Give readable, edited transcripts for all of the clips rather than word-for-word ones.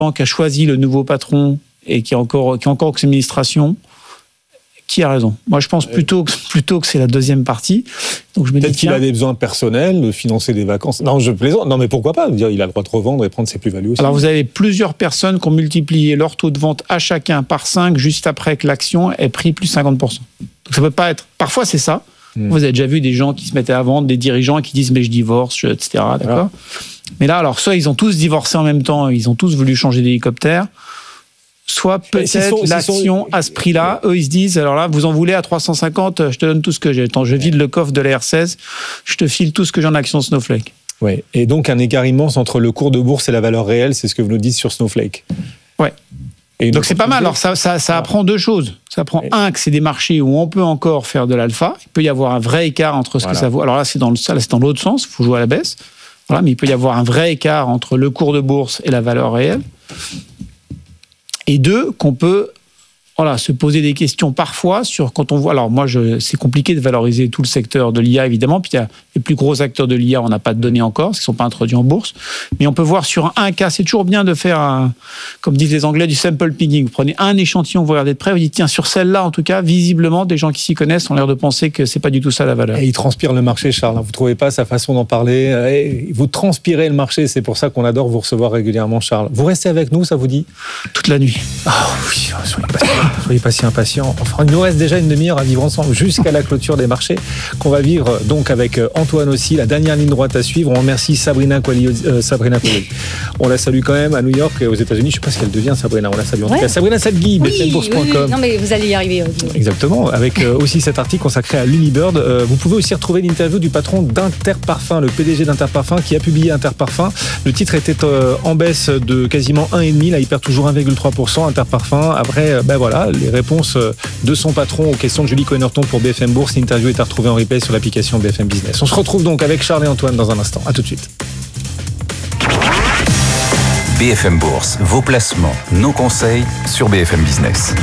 qui a choisi le nouveau patron et qui est encore que administration, qui a raison? Moi, je pense plutôt que c'est la deuxième partie. Donc, je me Peut-être dis, qu'il a des besoins personnels, de financer des vacances. Non, je plaisante. Non, mais pourquoi pas? Il a le droit de revendre et prendre ses plus-values aussi. Alors, vous avez plusieurs personnes qui ont multiplié leur taux de vente à chacun par 5 juste après que l'action ait pris plus 50%. Donc, ça peut pas être... Parfois, c'est ça. Vous avez déjà vu des gens qui se mettaient à vendre, des dirigeants qui disent « mais je divorce », etc. D'accord. Voilà. Mais là, alors, soit ils ont tous divorcé en même temps, ils ont tous voulu changer d'hélicoptère, soit peut-être l'action à ce prix-là, eux ils se disent, alors là, vous en voulez à 350, je te donne tout ce que j'ai. Attends, je vide le coffre de la R16, je te file tout ce que j'ai en action Snowflake. Oui, et donc un écart immense entre le cours de bourse et la valeur réelle, c'est ce que vous nous dites sur Snowflake. Ouais. Donc c'est pas mal. Alors ça apprend deux choses. Ça apprend que c'est des marchés où on peut encore faire de l'alpha. Il peut y avoir un vrai écart entre ce que ça vaut. Alors là, c'est dans l'autre sens, il faut jouer à la baisse. Voilà, mais il peut y avoir un vrai écart entre le cours de bourse et la valeur réelle. Et deux, qu'on peut se poser des questions parfois sur quand on voit. Alors moi, c'est compliqué de valoriser tout le secteur de l'IA évidemment. Puis il y a les plus gros acteurs de l'IA, on n'a pas de données encore, parce qu'ils ne sont pas introduits en bourse. Mais on peut voir sur un cas. C'est toujours bien de faire comme disent les Anglais, du sample picking. Vous prenez un échantillon, vous regardez de près, vous dites tiens, sur celle-là en tout cas, visiblement des gens qui s'y connaissent ont l'air de penser que c'est pas du tout ça la valeur. Et il transpire le marché, Charles. Vous trouvez pas sa façon d'en parler? Vous transpirez le marché. C'est pour ça qu'on adore vous recevoir régulièrement, Charles. Vous restez avec nous, ça vous dit? Toute la nuit. Oui, soyez pas si impatients. Enfin, il nous reste déjà une demi-heure à vivre ensemble jusqu'à la clôture des marchés qu'on va vivre donc avec Antoine aussi, la dernière ligne droite à suivre. On remercie Sabrina Colli. On la salue quand même à New York et aux États-Unis. Je ne sais pas si elle devient Sabrina. On la salue en tout cas. Sabrina Sadghi, BFMBourse.com. Oui. Non mais vous allez y arriver. Exactement. Avec aussi cet article consacré à l'Unibird. Vous pouvez aussi retrouver l'interview du patron d'Interparfum, le PDG d'Interparfum, qui a publié Interparfum. Le titre était en baisse de quasiment 1,5. Là, il perd toujours 1,3%. Interparfum. Après, les réponses de son patron aux questions de Julie Cohen-Horton pour BFM Bourse. L'interview est à retrouver en replay sur l'application BFM Business. On se retrouve donc avec Charles et Antoine dans un instant. À tout de suite. BFM Bourse, vos placements, nos conseils sur BFM Business.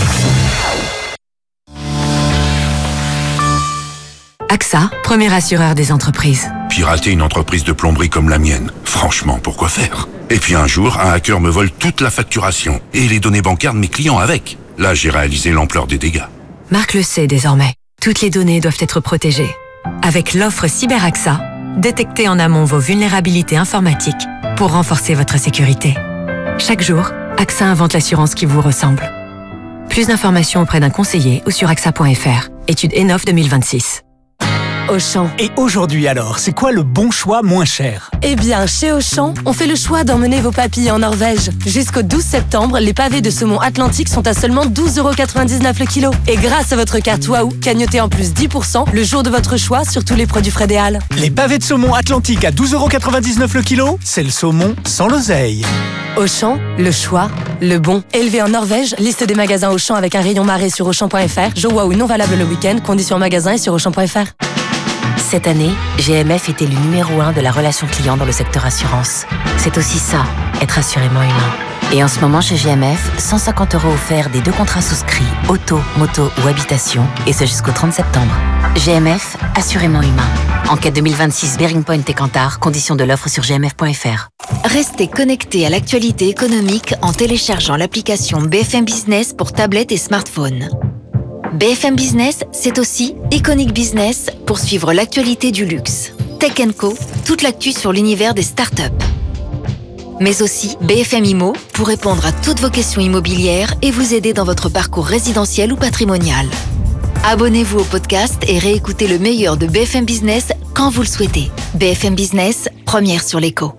AXA, premier assureur des entreprises. Pirater une entreprise de plomberie comme la mienne, franchement, pourquoi faire? Et puis un jour, un hacker me vole toute la facturation et les données bancaires de mes clients avec. Là, j'ai réalisé l'ampleur des dégâts. Marc le sait désormais. Toutes les données doivent être protégées. Avec l'offre CyberAXA, détectez en amont vos vulnérabilités informatiques pour renforcer votre sécurité. Chaque jour, AXA invente l'assurance qui vous ressemble. Plus d'informations auprès d'un conseiller ou sur AXA.fr. Étude ENOF 2026. Auchan. Et aujourd'hui alors, c'est quoi le bon choix moins cher? Eh bien, chez Auchan, on fait le choix d'emmener vos papilles en Norvège. Jusqu'au 12 septembre, les pavés de saumon Atlantique sont à seulement 12,99€ le kilo. Et grâce à votre carte Waouh, cagnotez en plus 10% le jour de votre choix sur tous les produits Frédéal. Les pavés de saumon Atlantique à 12,99€ le kilo, c'est le saumon sans l'oseille. Auchan, le choix, le bon. Élevé en Norvège, liste des magasins Auchan avec un rayon marée sur Auchan.fr. Jeu Waouh non valable le week-end, conditions en magasin et sur Auchan.fr. Cette année, GMF était le numéro 1 de la relation client dans le secteur assurance. C'est aussi ça, être assurément humain. Et en ce moment chez GMF, 150€ offerts des 2 contrats souscrits, auto, moto ou habitation, et ce jusqu'au 30 septembre. GMF, assurément humain. Enquête 2026 Bearing Point et Kantar, conditions de l'offre sur gmf.fr. Restez connectés à l'actualité économique en téléchargeant l'application BFM Business pour tablette et smartphone. BFM Business, c'est aussi Iconic Business pour suivre l'actualité du luxe. Tech & Co, toute l'actu sur l'univers des startups. Mais aussi BFM Immo pour répondre à toutes vos questions immobilières et vous aider dans votre parcours résidentiel ou patrimonial. Abonnez-vous au podcast et réécoutez le meilleur de BFM Business quand vous le souhaitez. BFM Business, première sur l'écho.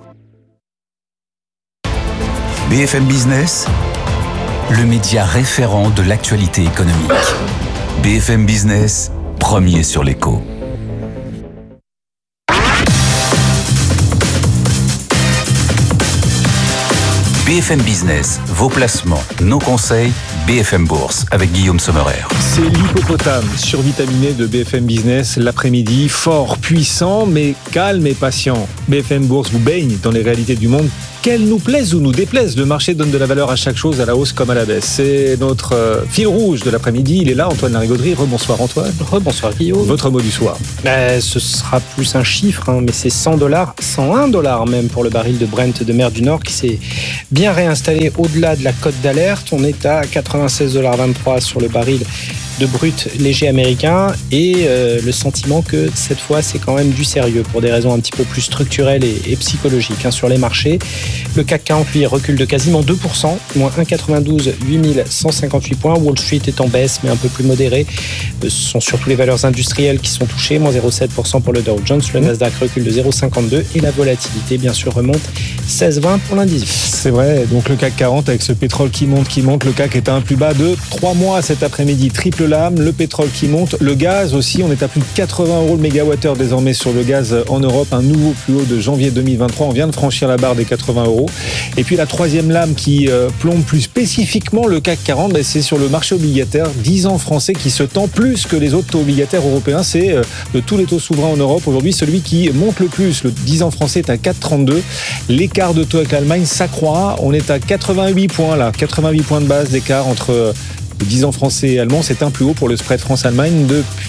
BFM Business, le média référent de l'actualité économique. BFM Business, premier sur l'écho. BFM Business, vos placements, nos conseils, BFM Bourse, avec Guillaume Sommerer. C'est l'hippopotame survitaminé de BFM Business, l'après-midi, fort, puissant, mais calme et patient. BFM Bourse vous baigne dans les réalités du monde Qu'elle nous plaise ou nous déplaise, le marché donne de la valeur à chaque chose, à la hausse comme à la baisse. C'est notre fil rouge de l'après-midi. Il est là, Antoine Larigauderie. Rebonsoir Antoine. Rebonsoir Guillaume. Votre mot du soir. Ce sera plus un chiffre, mais c'est $100, $101 même pour le baril de Brent de mer du Nord qui s'est bien réinstallé au-delà de la cote d'alerte. On est à $96,23 sur le baril de brut léger américain et le sentiment que cette fois c'est quand même du sérieux pour des raisons un petit peu plus structurelles et psychologiques sur les marchés. Le CAC 40 lui recule de quasiment 2%, moins 1,92, 8158 points. Wall Street est en baisse mais un peu plus modéré. Ce sont surtout les valeurs industrielles qui sont touchées, moins 0,7% pour le Dow Jones. Le Nasdaq recule de 0,52 et la volatilité bien sûr remonte 16,20 pour l'indice. C'est vrai, donc le CAC 40 avec ce pétrole qui monte, le CAC est à un plus bas de 3 mois cet après-midi, triple lame, le pétrole qui monte, le gaz aussi, on est à plus de 80 € le mégawattheure désormais sur le gaz en Europe, un nouveau plus haut de janvier 2023, on vient de franchir la barre des 80 €. Et puis la troisième lame qui plombe plus spécifiquement le CAC 40, c'est sur le marché obligataire, 10 ans français qui se tend plus que les autres taux obligataires européens, c'est de tous les taux souverains en Europe, aujourd'hui celui qui monte le plus, le 10 ans français est à 4,32, l'écart de taux avec l'Allemagne s'accroît, on est à 88 points là, 88 points de base d'écart entre le 10 ans français et allemand, c'est un plus haut pour le spread France-Allemagne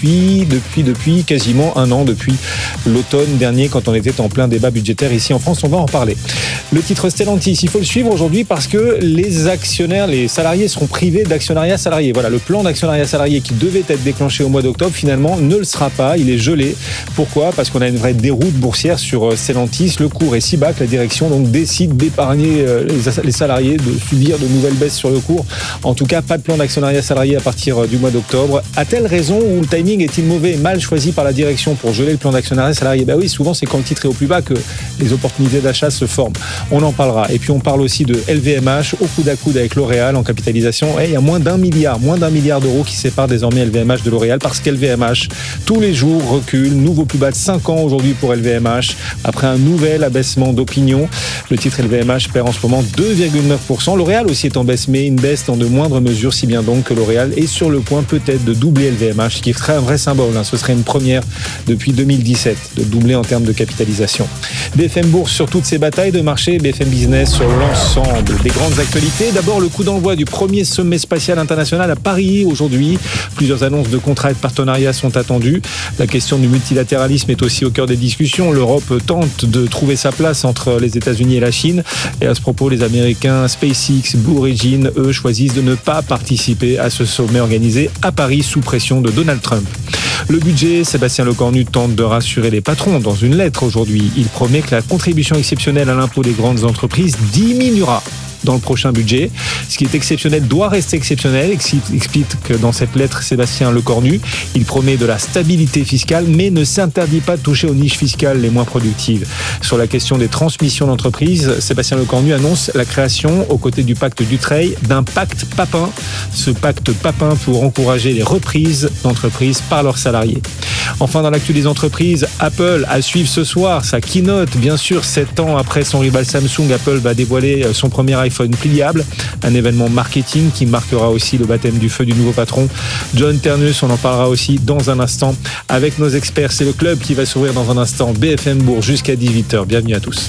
depuis quasiment un an, depuis l'automne dernier quand on était en plein débat budgétaire ici en France, on va en parler. Le titre Stellantis, il faut le suivre aujourd'hui parce que les actionnaires, les salariés seront privés d'actionnariat salarié. Voilà, le plan d'actionnariat salarié qui devait être déclenché au mois d'octobre, finalement ne le sera pas, il est gelé. Pourquoi ? Parce qu'on a une vraie déroute boursière sur Stellantis, le cours est si bas que la direction donc décide d'épargner les salariés, de subir de nouvelles baisses sur le cours. En tout cas, pas de plan d'actionnariat salarié à partir du mois d'octobre. A-t-elle raison ou le timing est-il mauvais et mal choisi par la direction pour geler le plan d'actionnariat salarié ? Oui, souvent c'est quand le titre est au plus bas que les opportunités d'achat se forment. On en parlera. Et puis on parle aussi de LVMH au coude à coude avec L'Oréal en capitalisation. Il y a moins d'un milliard d'euros qui séparent désormais LVMH de L'Oréal parce qu'LVMH tous les jours recule. Nouveau plus bas de 5 ans aujourd'hui pour LVMH après un nouvel abaissement d'opinion. Le titre LVMH perd en ce moment 2,9%. L'Oréal aussi est en baisse, mais une baisse dans de moindres mesures, si bien donc que L'Oréal est sur le point peut-être de doubler LVMH, ce qui serait un vrai symbole. Ce serait une première depuis 2017, de doubler en termes de capitalisation. BFM Bourse sur toutes ces batailles de marché, BFM Business sur l'ensemble des grandes actualités. D'abord, le coup d'envoi du premier sommet spatial international à Paris aujourd'hui. Plusieurs annonces de contrats et de partenariats sont attendues. La question du multilatéralisme est aussi au cœur des discussions. L'Europe tente de trouver sa place entre les États-Unis et la Chine. Et à ce propos, les Américains SpaceX, Blue Origin, eux, choisissent de ne pas participer à ce sommet organisé à Paris sous pression de Donald Trump. Le budget, Sébastien Lecornu tente de rassurer les patrons dans une lettre aujourd'hui. Il promet que la contribution exceptionnelle à l'impôt des grandes entreprises diminuera dans le prochain budget. Ce qui est exceptionnel doit rester exceptionnel, explique que dans cette lettre Sébastien Lecornu. Il promet de la stabilité fiscale, mais ne s'interdit pas de toucher aux niches fiscales les moins productives. Sur la question des transmissions d'entreprises, Sébastien Lecornu annonce la création, aux côtés du pacte Dutreil, d'un pacte Papin. Ce pacte Papin pour encourager les reprises d'entreprises par leurs salariés. Enfin, dans l'actu des entreprises, Apple à suivre ce soir sa keynote. Bien sûr, 7 ans après son rival Samsung, Apple va dévoiler son premier iPhone pliable, un événement marketing qui marquera aussi le baptême du feu du nouveau patron John Ternus. On en parlera aussi dans un instant avec nos experts. C'est le club qui va s'ouvrir dans un instant. BFM Bourse jusqu'à 18h. Bienvenue à tous.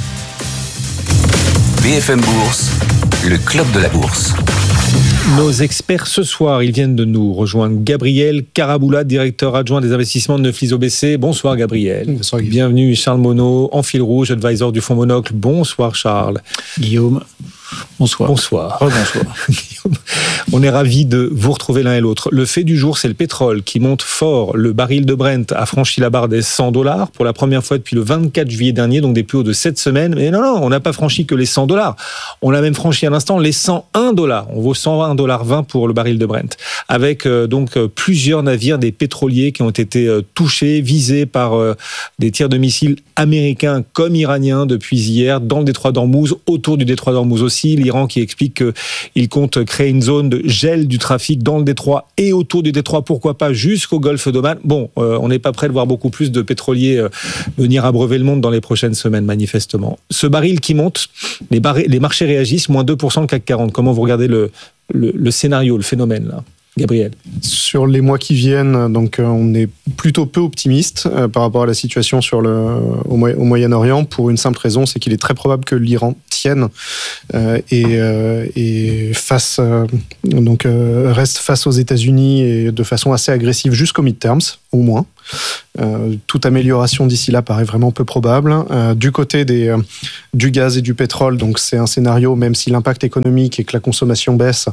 BFM Bourse, le club de la bourse. Nos experts ce soir, ils viennent de nous rejoindre. Gabriel Caraboula, directeur adjoint des investissements de Neuflize OBC. Bonsoir Gabriel. Bonsoir Guillaume. Bienvenue Charles Monod, en fil rouge, advisor du fonds Monocle. Bonsoir Charles. Guillaume. Bonsoir. Bonsoir. Bonsoir. On est ravis de vous retrouver l'un et l'autre. Le fait du jour, c'est le pétrole qui monte fort. Le baril de Brent a franchi la barre des $100 pour la première fois depuis le 24 juillet dernier, donc des plus hauts de 7 semaines. Mais non, on n'a pas franchi que les $100. On a même franchi à l'instant les $101. On vaut $101,20 pour le baril de Brent. Avec donc plusieurs navires, des pétroliers qui ont été touchés, visés par des tirs de missiles américains comme iraniens depuis hier, dans le détroit d'Ormuz, autour du détroit d'Ormuz aussi. L'Iran qui explique qu'il compte créer une zone de gel du trafic dans le détroit et autour du détroit, pourquoi pas jusqu'au golfe d'Oman. Bon, on n'est pas prêt de voir beaucoup plus de pétroliers venir abreuver le monde dans les prochaines semaines, manifestement. Ce baril qui monte, les marchés réagissent, moins 2% le CAC 40. Comment vous regardez le scénario, le phénomène là ? Gabriel. Sur les mois qui viennent, donc on est plutôt peu optimiste par rapport à la situation au Moyen-Orient pour une simple raison, c'est qu'il est très probable que l'Iran tienne et reste face aux États-Unis et de façon assez agressive jusqu'au midterms, au moins. Toute amélioration d'ici là paraît vraiment peu probable. Du côté du gaz et du pétrole, donc c'est un scénario, même si l'impact économique et que la consommation baisse,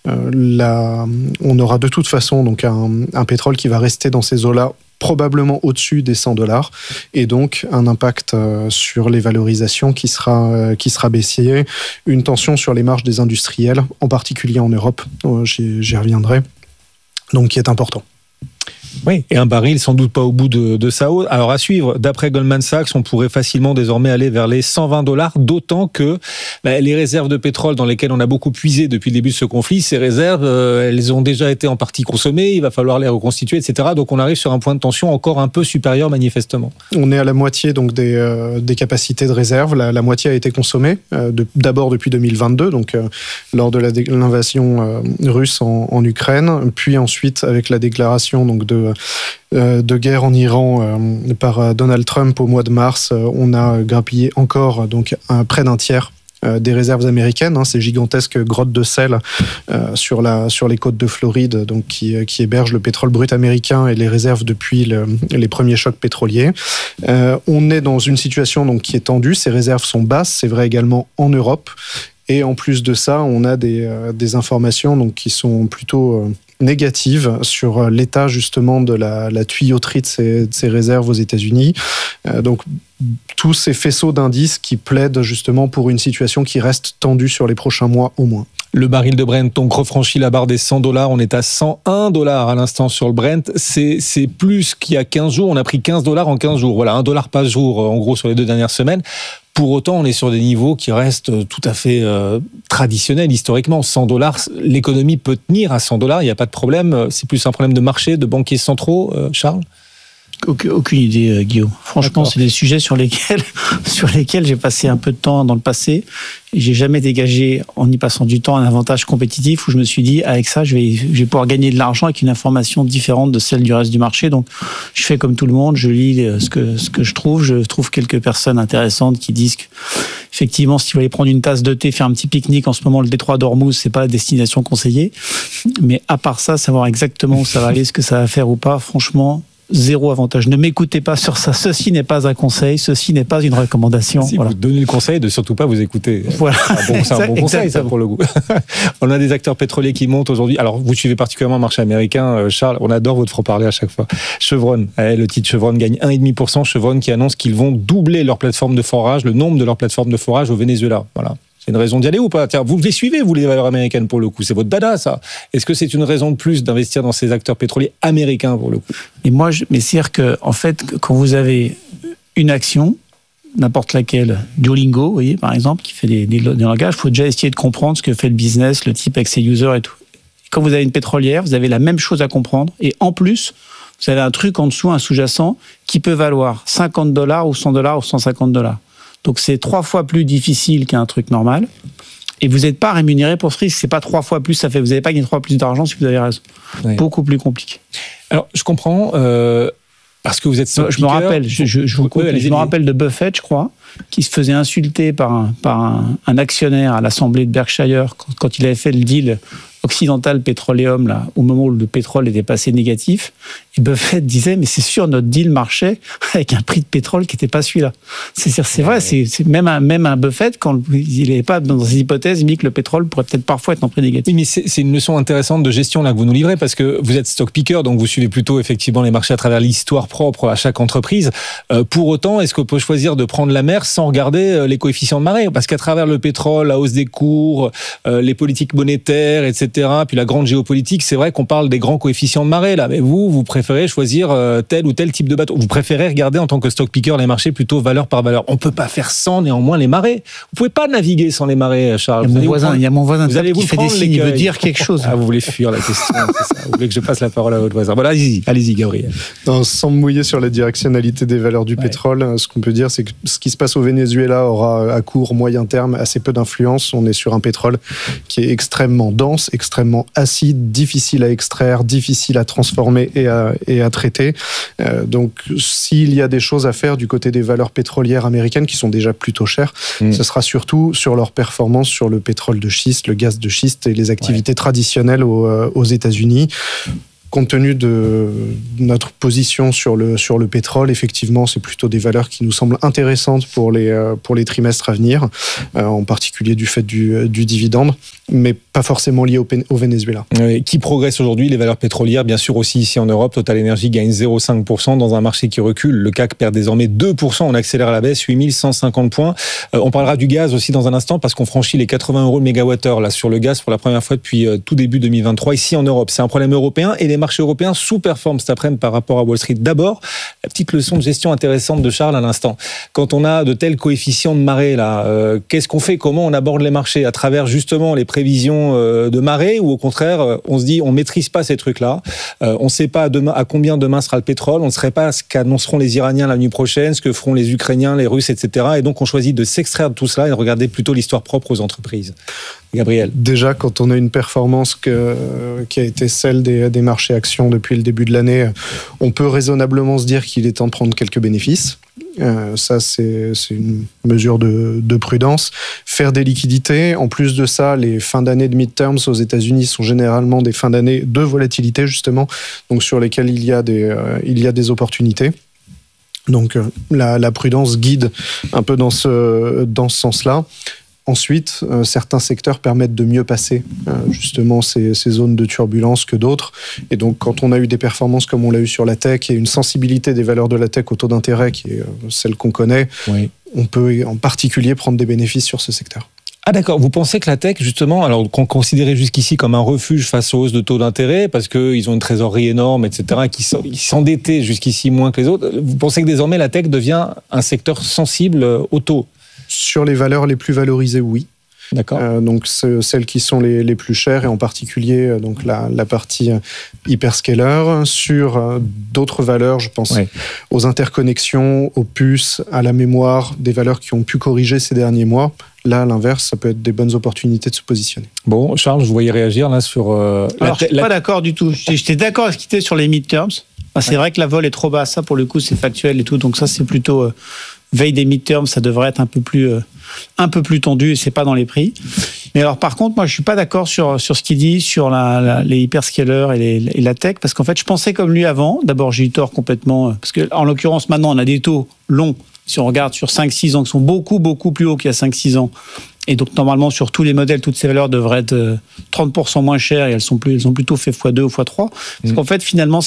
on aura de toute façon donc un pétrole qui va rester dans ces eaux-là, probablement au-dessus des $100, et donc un impact sur les valorisations qui sera baissier, une tension sur les marges des industriels, en particulier en Europe, j'y reviendrai, donc qui est important. Oui, et un baril sans doute pas au bout de sa hausse. Alors à suivre, d'après Goldman Sachs, on pourrait facilement désormais aller vers les $120, d'autant que les réserves de pétrole dans lesquelles on a beaucoup puisé depuis le début de ce conflit, ces réserves, elles ont déjà été en partie consommées, il va falloir les reconstituer, etc. Donc on arrive sur un point de tension encore un peu supérieur manifestement. On est à la moitié donc des capacités de réserve, la moitié a été consommée, d'abord depuis 2022, donc lors de l'invasion russe en Ukraine, puis ensuite avec la déclaration donc de guerre en Iran par Donald Trump au mois de mars, on a grappillé encore donc près d'un tiers des réserves américaines, ces gigantesques grottes de sel sur les côtes de Floride, donc qui hébergent le pétrole brut américain et les réserves depuis les premiers chocs pétroliers. On est dans une situation donc qui est tendue, ces réserves sont basses, c'est vrai également en Europe. Et en plus de ça, on a des informations donc qui sont plutôt négatives sur l'état justement de la tuyauterie de ces réserves aux États-Unis. Donc tous ces faisceaux d'indices qui plaident justement pour une situation qui reste tendue sur les prochains mois au moins. Le baril de Brent donc refranchit la barre des $100, on est à $101 à l'instant sur le Brent, c'est plus qu'il y a 15 jours, on a pris $15 en 15 jours, voilà, $1 par jour en gros sur les 2 dernières semaines. Pour autant, on est sur des niveaux qui restent tout à fait traditionnels historiquement. $100, l'économie peut tenir à $100, il n'y a pas de problème. C'est plus un problème de marché, de banquiers centraux, Charles ? Aucune idée, Guillaume. Franchement, d'accord. C'est des sujets sur lesquels j'ai passé un peu de temps dans le passé. Et j'ai jamais dégagé, en y passant du temps, un avantage compétitif où je me suis dit, avec ça, je vais pouvoir gagner de l'argent avec une information différente de celle du reste du marché. Donc, je fais comme tout le monde, je lis ce que je trouve. Je trouve quelques personnes intéressantes qui disent que, effectivement, si vous voulez prendre une tasse de thé, faire un petit pique-nique, en ce moment, le détroit d'Ormuz, c'est pas la destination conseillée. Mais à part ça, savoir exactement où ça va aller, ce que ça va faire ou pas, franchement, zéro avantage. Ne m'écoutez pas sur ça. Ceci n'est pas un conseil, ceci n'est pas une recommandation. Si voilà. Vous donnez le conseil de surtout pas vous écouter. Voilà. C'est un bon conseil, ça, pour le coup. On a des acteurs pétroliers qui montent aujourd'hui. Alors, vous suivez particulièrement le marché américain, Charles. On adore votre franc-parler à chaque fois. Chevron, le titre Chevron gagne 1,5%. Chevron qui annonce qu'ils vont doubler leur plateforme de forage, le nombre de leurs plateformes de forage au Venezuela. Voilà. C'est une raison d'y aller ou pas ? Tiens, vous les suivez, vous, les valeurs américaines, pour le coup. C'est votre dada, ça. Est-ce que c'est une raison de plus d'investir dans ces acteurs pétroliers américains, pour le coup ? Mais c'est-à-dire que, en fait, quand vous avez une action, n'importe laquelle, Duolingo, vous voyez, par exemple, qui fait des langages, il faut déjà essayer de comprendre ce que fait le business, le type avec ses users et tout. Et quand vous avez une pétrolière, vous avez la même chose à comprendre. Et en plus, vous avez un truc en dessous, un sous-jacent, qui peut valoir $50 ou $100 ou $150. Donc c'est 3 fois plus difficile qu'un truc normal. Et vous n'êtes pas rémunéré pour ce risque. C'est pas 3 fois plus, vous n'allez pas gagner 3 fois plus d'argent si vous avez raison. Oui. Beaucoup plus compliqué. Alors je comprends, parce que vous êtes stock picker. Je me rappelle de Buffett, je crois, qui se faisait insulter par un actionnaire à l'Assemblée de Berkshire quand il avait fait le deal Occidental Petroleum, là, au moment où le pétrole était passé négatif. Et Buffett disait, mais c'est sûr, notre deal marchait avec un prix de pétrole qui n'était pas celui-là. C'est vrai, c'est même un Buffett, quand il n'avait pas dans ses hypothèses, il dit que le pétrole pourrait peut-être parfois être en prix négatif. Oui, mais c'est une leçon intéressante de gestion là que vous nous livrez, parce que vous êtes stock picker, donc vous suivez plutôt effectivement les marchés à travers l'histoire propre à chaque entreprise. Pour autant, est-ce qu'on peut choisir de prendre la mer sans regarder les coefficients de marée ? Parce qu'à travers le pétrole, la hausse des cours, les politiques monétaires, etc., puis la grande géopolitique, c'est vrai qu'on parle des grands coefficients de marée là, mais vous préférez choisir tel ou tel type de bateau. Vous préférez regarder en tant que stock picker les marchés plutôt valeur par valeur. On peut pas faire sans néanmoins les marées. Vous pouvez pas naviguer sans les marées, Charles. Il y a mon voisin qui fait des signes, il veut dire quelque chose. Ah, vous voulez fuir la question, c'est ça. Vous voulez que je passe la parole à votre voisin. Voilà, allez-y, Gabriel. Non, sans me mouiller sur la directionnalité des valeurs du pétrole, ce qu'on peut dire, c'est que ce qui se passe au Venezuela aura à court, moyen terme assez peu d'influence. On est sur un pétrole qui est extrêmement dense, extrêmement extrêmement acides, difficiles à extraire, difficiles à transformer et à traiter. Donc, s'il y a des choses à faire du côté des valeurs pétrolières américaines qui sont déjà plutôt chères, ce sera surtout sur leur performance sur le pétrole de schiste, le gaz de schiste et les activités traditionnelles aux États-Unis. Compte tenu de notre position sur le pétrole, effectivement, c'est plutôt des valeurs qui nous semblent intéressantes pour les trimestres à venir, en particulier du fait du dividende, mais pas forcément lié au Venezuela. Qui progresse aujourd'hui, les valeurs pétrolières, bien sûr aussi ici en Europe. Total Energy gagne 0,5% dans un marché qui recule. Le CAC perd désormais 2%, on accélère à la baisse, 8150 points. On parlera du gaz aussi dans un instant parce qu'on franchit les 80 € le mégawattheure là, sur le gaz pour la première fois depuis tout début 2023 ici en Europe. C'est un problème européen et les marchés européens sous-performent cet après-midi par rapport à Wall Street. D'abord, la petite leçon de gestion intéressante de Charles à l'instant. Quand on a de tels coefficients de marée, là, qu'est-ce qu'on fait? Comment on aborde les marchés? À travers justement les prévisions de marée ou au contraire, on se dit on ne maîtrise pas ces trucs-là, on ne sait pas à combien demain sera le pétrole, on ne sait pas ce qu'annonceront les Iraniens la nuit prochaine, ce que feront les Ukrainiens, les Russes, etc. Et donc on choisit de s'extraire de tout cela et de regarder plutôt l'histoire propre aux entreprises. Gabriel. Déjà, quand on a une performance qui a été celle des marchés actions depuis le début de l'année, on peut raisonnablement se dire qu'il est temps de prendre quelques bénéfices. Ça, c'est une mesure de prudence. Faire des liquidités. En plus de ça, les fins d'année de midterms aux États-Unis sont généralement des fins d'année de volatilité, justement, donc sur lesquelles il y a des opportunités. Donc, la prudence guide un peu dans ce sens-là. Ensuite, certains secteurs permettent de mieux passer justement ces zones de turbulence que d'autres. Et donc, quand on a eu des performances comme on l'a eu sur la tech et une sensibilité des valeurs de la tech au taux d'intérêt qui est celle qu'on connaît, on peut en particulier prendre des bénéfices sur ce secteur. Ah d'accord, vous pensez que la tech, justement, alors qu'on considérait jusqu'ici comme un refuge face aux hausses de taux d'intérêt, parce qu'ils ont une trésorerie énorme, etc., et qu'ils s'endettaient jusqu'ici moins que les autres, vous pensez que désormais la tech devient un secteur sensible aux taux? Sur les valeurs les plus valorisées, oui. D'accord. Donc celles qui sont les plus chères et en particulier donc la partie hyperscaler. Sur d'autres valeurs, je pense aux interconnexions, aux puces, à la mémoire, des valeurs qui ont pu corriger ces derniers mois. Là, à l'inverse, ça peut être des bonnes opportunités de se positionner. Bon, Charles, je vous voyais réagir là sur... Alors, je suis pas d'accord du tout. J'étais d'accord à ce qui était sur les midterms. C'est vrai que la vol est trop basse. Ça, pour le coup, c'est factuel et tout. Donc ça, c'est plutôt... veille des midterms, ça devrait être un peu plus tendu et c'est pas dans les prix. Mais alors par contre, moi je suis pas d'accord sur ce qu'il dit sur les hyperscalers et la tech, parce qu'en fait je pensais comme lui avant. D'abord j'ai eu tort complètement, parce que en l'occurrence maintenant on a des taux longs, si on regarde sur 5-6 ans, qui sont beaucoup plus hauts qu'il y a 5-6 ans. Et donc, normalement, sur tous les modèles, toutes ces valeurs devraient être 30% moins chères et elles sont plutôt fait x2 ou x3. Parce qu'en fait, finalement,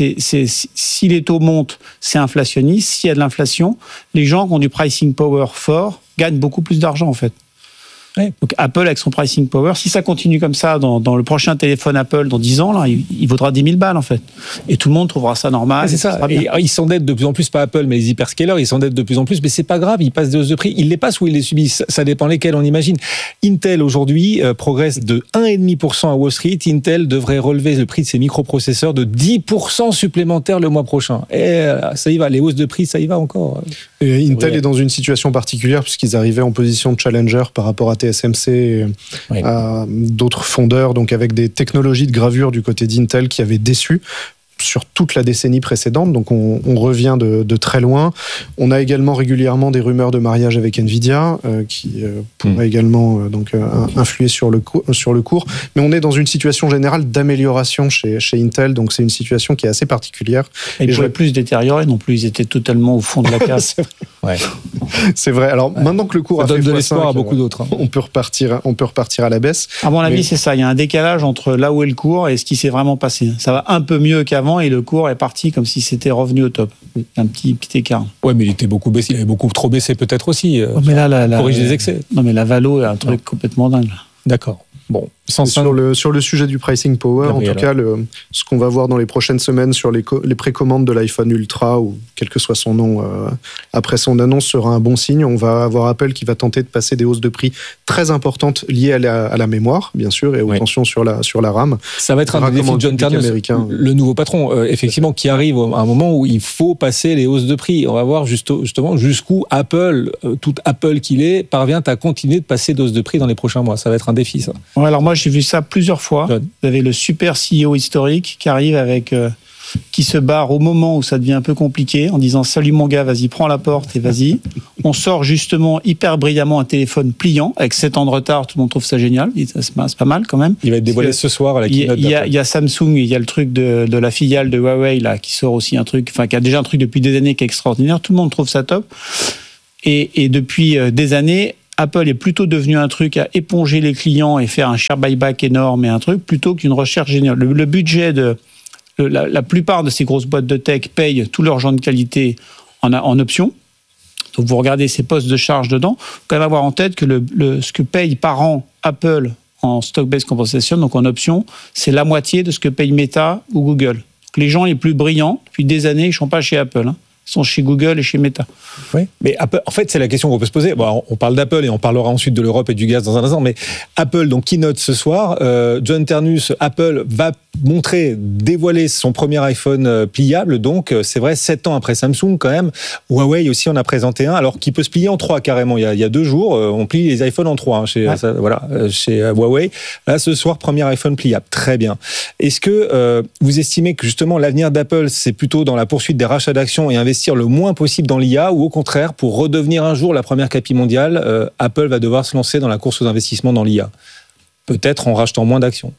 si les taux montent, c'est inflationniste. S'il y a de l'inflation, les gens qui ont du pricing power fort gagnent beaucoup plus d'argent, en fait. Ouais. Donc Apple avec son pricing power, si ça continue comme ça dans le prochain téléphone Apple dans 10 ans, là, il vaudra 10 000 balles en fait. Et tout le monde trouvera ça normal. C'est ça. Et ils s'endettent de plus en plus, pas Apple, mais les hyperscalers, ils s'endettent de plus en plus. Mais c'est pas grave, ils passent des hausses de prix. Ils les passent ou ils les subissent. Ça dépend lesquels, on imagine. Intel aujourd'hui progresse de 1,5% à Wall Street. Intel devrait relever le prix de ses microprocesseurs de 10% supplémentaires le mois prochain. Et ça y va, les hausses de prix, ça y va encore. Et Intel est dans une situation particulière puisqu'ils arrivaient en position de challenger par rapport à TSMC et à d'autres fondeurs, donc avec des technologies de gravure du côté d'Intel qui avaient déçu sur toute la décennie précédente, donc on revient de très loin. On a également régulièrement des rumeurs de mariage avec Nvidia qui pourraient également influer sur le cours, mais on est dans une situation générale d'amélioration chez Intel, donc c'est une situation qui est assez particulière. Et ils pourraient plus détériorer non plus, ils étaient totalement au fond de la case. C'est vrai. Alors maintenant que le cours ça a donne fait de l'espoir à beaucoup d'autres. On peut repartir à la baisse. À mon avis, c'est ça. Il y a un décalage entre là où est le cours et ce qui s'est vraiment passé. Ça va un peu mieux qu'avant et le cours est parti comme si c'était revenu au top. Un petit écart. Ouais, mais il était beaucoup baissé. Il avait beaucoup trop baissé peut-être aussi. Mais là, corrige les excès. Non, mais la valo est un truc complètement dingue. D'accord. Bon, sur le sujet du pricing power, en tout cas, ce qu'on va voir dans les prochaines semaines sur les précommandes de l'iPhone Ultra, ou quel que soit son nom après son annonce, sera un bon signe. On va avoir Apple qui va tenter de passer des hausses de prix très importantes liées à la mémoire, bien sûr, et aux tensions sur la RAM. Ça va être un des défis de John Carlos, le nouveau patron, effectivement, qui arrive à un moment où il faut passer les hausses de prix. On va voir justement jusqu'où Apple, tout Apple qu'il est, parvient à continuer de passer des hausses de prix dans les prochains mois. Ça va être un défi, ça. Ouais, alors moi j'ai vu ça plusieurs fois. Vous avez le super CEO historique qui arrive avec... qui se barre au moment où ça devient un peu compliqué en disant « Salut mon gars, vas-y, prends la porte et vas-y ». On sort justement hyper brillamment un téléphone pliant avec 7 ans de retard, tout le monde trouve ça génial, c'est pas mal quand même. Il va être dévoilé ce soir à la keynote. Il y a Samsung, il y a le truc de la filiale de Huawei là, qui sort aussi un truc, enfin qui a déjà un truc depuis des années qui est extraordinaire, tout le monde trouve ça top. Et depuis des années, Apple est plutôt devenu un truc à éponger les clients et faire un share buyback énorme et un truc, plutôt qu'une recherche géniale. Le budget la plupart de ces grosses boîtes de tech payent tout leur genre de qualité en option. Donc vous regardez ces postes de charge dedans, il faut quand même avoir en tête que ce que paye par an Apple en stock-based compensation, donc en option, c'est la moitié de ce que paye Meta ou Google. Donc les gens les plus brillants, depuis des années, ils ne sont pas chez Apple. Ils sont chez Google et chez Meta. Oui, mais Apple, en fait, c'est la question qu'on peut se poser. Bon, on parle d'Apple et on parlera ensuite de l'Europe et du gaz dans un instant, mais Apple, donc keynote ce soir, John Ternus, Apple va dévoiler son premier iPhone pliable, donc c'est vrai, 7 ans après Samsung quand même. Huawei aussi en a présenté un, alors qu'il peut se plier en 3 carrément. Il y a 2 jours, on plie les iPhones en 3 chez Huawei. Là, ce soir, premier iPhone pliable. Très bien. Est-ce que vous estimez que justement l'avenir d'Apple, c'est plutôt dans la poursuite des rachats d'actions et investir le moins possible dans l'IA, ou au contraire, pour redevenir un jour la première capi mondiale, Apple va devoir se lancer dans la course aux investissements dans l'IA? Peut-être en rachetant moins d'actions.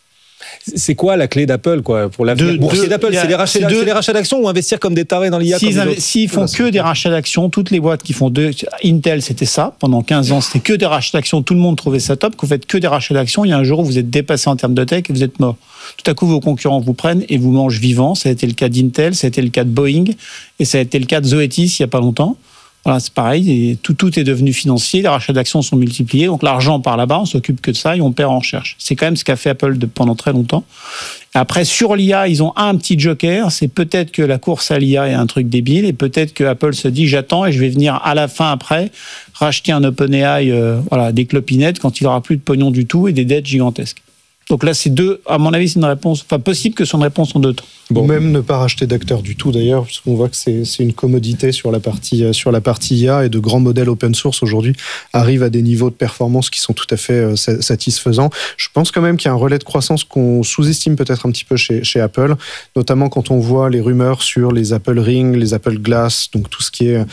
C'est quoi la clé d'Apple pour l'avenir boursier d'Apple? C'est les rachats d'actions ou investir comme des tarés dans l'IA? S'ils font que des rachats d'actions, toutes les boîtes qui font Intel, c'était ça. Pendant 15 ans, c'était que des rachats d'actions. Tout le monde trouvait ça top. Que vous faites que des rachats d'actions, il y a un jour où vous êtes dépassé en termes de tech et vous êtes mort. Tout à coup, vos concurrents vous prennent et vous mangent vivant. Ça a été le cas d'Intel, ça a été le cas de Boeing et ça a été le cas de Zoetis il n'y a pas longtemps. Voilà, c'est pareil, et tout est devenu financier, les rachats d'actions sont multipliés, donc l'argent part là-bas, on s'occupe que de ça et on perd en recherche. C'est quand même ce qu'a fait Apple pendant très longtemps. Après, sur l'IA, ils ont un petit joker, c'est peut-être que la course à l'IA est un truc débile, et peut-être que Apple se dit, j'attends et je vais venir à la fin après, racheter un OpenAI, des clopinettes, quand il n'aura plus de pognon du tout et des dettes gigantesques. Donc là, c'est à mon avis, c'est une réponse, possible que son réponse en 2 temps. Ou même ne pas racheter d'acteurs du tout d'ailleurs, puisqu'on voit que c'est une commodité sur la partie IA, et de grands modèles open source aujourd'hui arrivent à des niveaux de performance qui sont tout à fait satisfaisants. Je pense quand même qu'il y a un relais de croissance qu'on sous-estime peut-être un petit peu chez Apple, notamment quand on voit les rumeurs sur les Apple Ring, les Apple Glass, donc tout ce qui est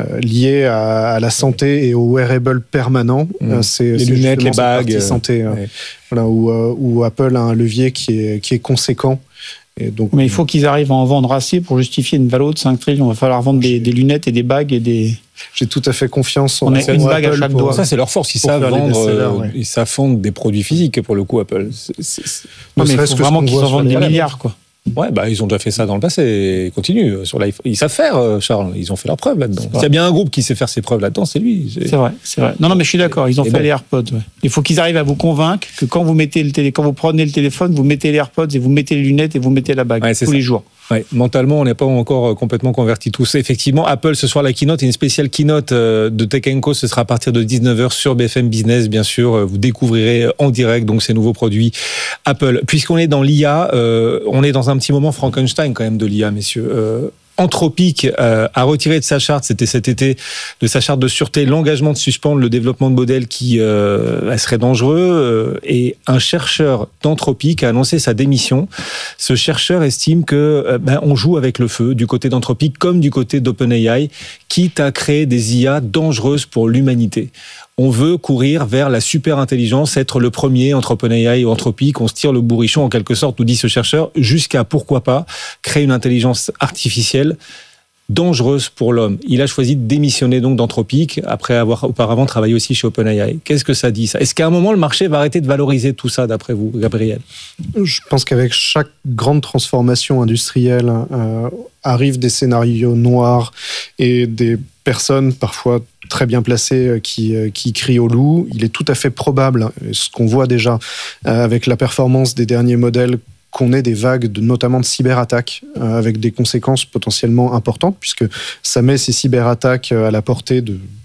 lié à la santé et au wearable permanent. Les lunettes, les bagues. Santé, voilà, où Apple a un levier qui est conséquent. Et donc, mais il faut qu'ils arrivent à en vendre assez pour justifier une valeur de 5 trillions. Il va falloir vendre des lunettes et des bagues et des... J'ai tout à fait confiance en Apple. On a une bague à chaque doigt. Ça, c'est leur force. Ils savent vendre, ils savent vendre des produits physiques pour le coup, Apple. Mais il faut vraiment qu'ils en vendent des milliards, quoi. Ouais, ils ont déjà fait ça dans le passé et ils continuent sur l'iPhone. Ils savent faire, Charles. Ils ont fait leurs preuves là-dedans. S'il y a bien un groupe qui sait faire ses preuves là-dedans, c'est lui. C'est vrai. Non, mais je suis d'accord. Ils ont fait les AirPods. Ouais. Il faut qu'ils arrivent à vous convaincre que quand vous prenez le téléphone, vous mettez les AirPods et vous mettez les lunettes et vous mettez la bague tous les jours. Ouais, mentalement, on n'est pas encore complètement convertis tous. Effectivement, Apple, ce soir, la keynote, une spéciale keynote de Tech & Co. Ce sera à partir de 19h sur BFM Business, bien sûr. Vous découvrirez en direct donc ces nouveaux produits Apple. Puisqu'on est dans l'IA, on est dans un petit moment Frankenstein quand même de l'IA, messieurs. Anthropic a retiré de sa charte, c'était cet été, de sa charte de sûreté, l'engagement de suspendre le développement de modèles qui serait dangereux. Et un chercheur d'Anthropic a annoncé sa démission. Ce chercheur estime que on joue avec le feu du côté d'Anthropic comme du côté d'OpenAI, quitte à créer des IA dangereuses pour l'humanité. On veut courir vers la super-intelligence, être le premier entre OpenAI et Anthropic. On se tire le bourrichon en quelque sorte, nous dit ce chercheur, jusqu'à, pourquoi pas, créer une intelligence artificielle dangereuse pour l'homme. Il a choisi de démissionner donc d'Anthropic après avoir auparavant travaillé aussi chez OpenAI. Qu'est-ce que ça dit, ça? Est-ce qu'à un moment, le marché va arrêter de valoriser tout ça, d'après vous, Gabriel? Je pense qu'avec chaque grande transformation industrielle, arrivent des scénarios noirs et des personnes parfois très bien placées qui crient au loup. Il est tout à fait probable, ce qu'on voit déjà avec la performance des derniers modèles, qu'on ait des vagues, notamment de cyberattaques, avec des conséquences potentiellement importantes, puisque ça met ces cyberattaques à la portée de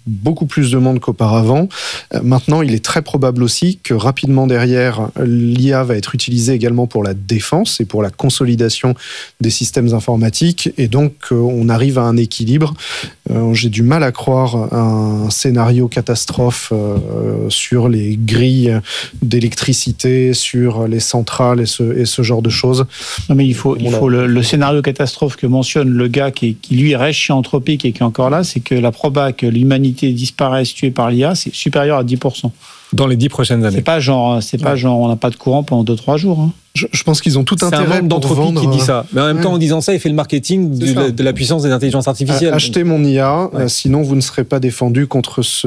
beaucoup plus de monde qu'auparavant. Maintenant, il est très probable aussi que rapidement derrière, l'IA va être utilisée également pour la défense et pour la consolidation des systèmes informatiques. Et donc, on arrive à un équilibre. J'ai du mal à croire un scénario catastrophe sur les grilles d'électricité, sur les centrales et ce genre de choses. Non, mais il faut le scénario catastrophe que mentionne le gars qui lui reste chez Anthropic et qui est encore là, c'est que la proba que l'humanité disparaisse tuée par l'IA, c'est supérieur à 10%. Dans les 10 prochaines années. C'est pas genre on n'a pas de courant pendant 2-3 jours. Hein. Je pense qu'ils ont tout intérêt. C'est un membre d'Anthropic qui dit ça. Mais en même temps, en disant ça, il fait le marketing de la puissance des intelligences artificielles. Achetez mon IA, sinon vous ne serez pas défendu contre ce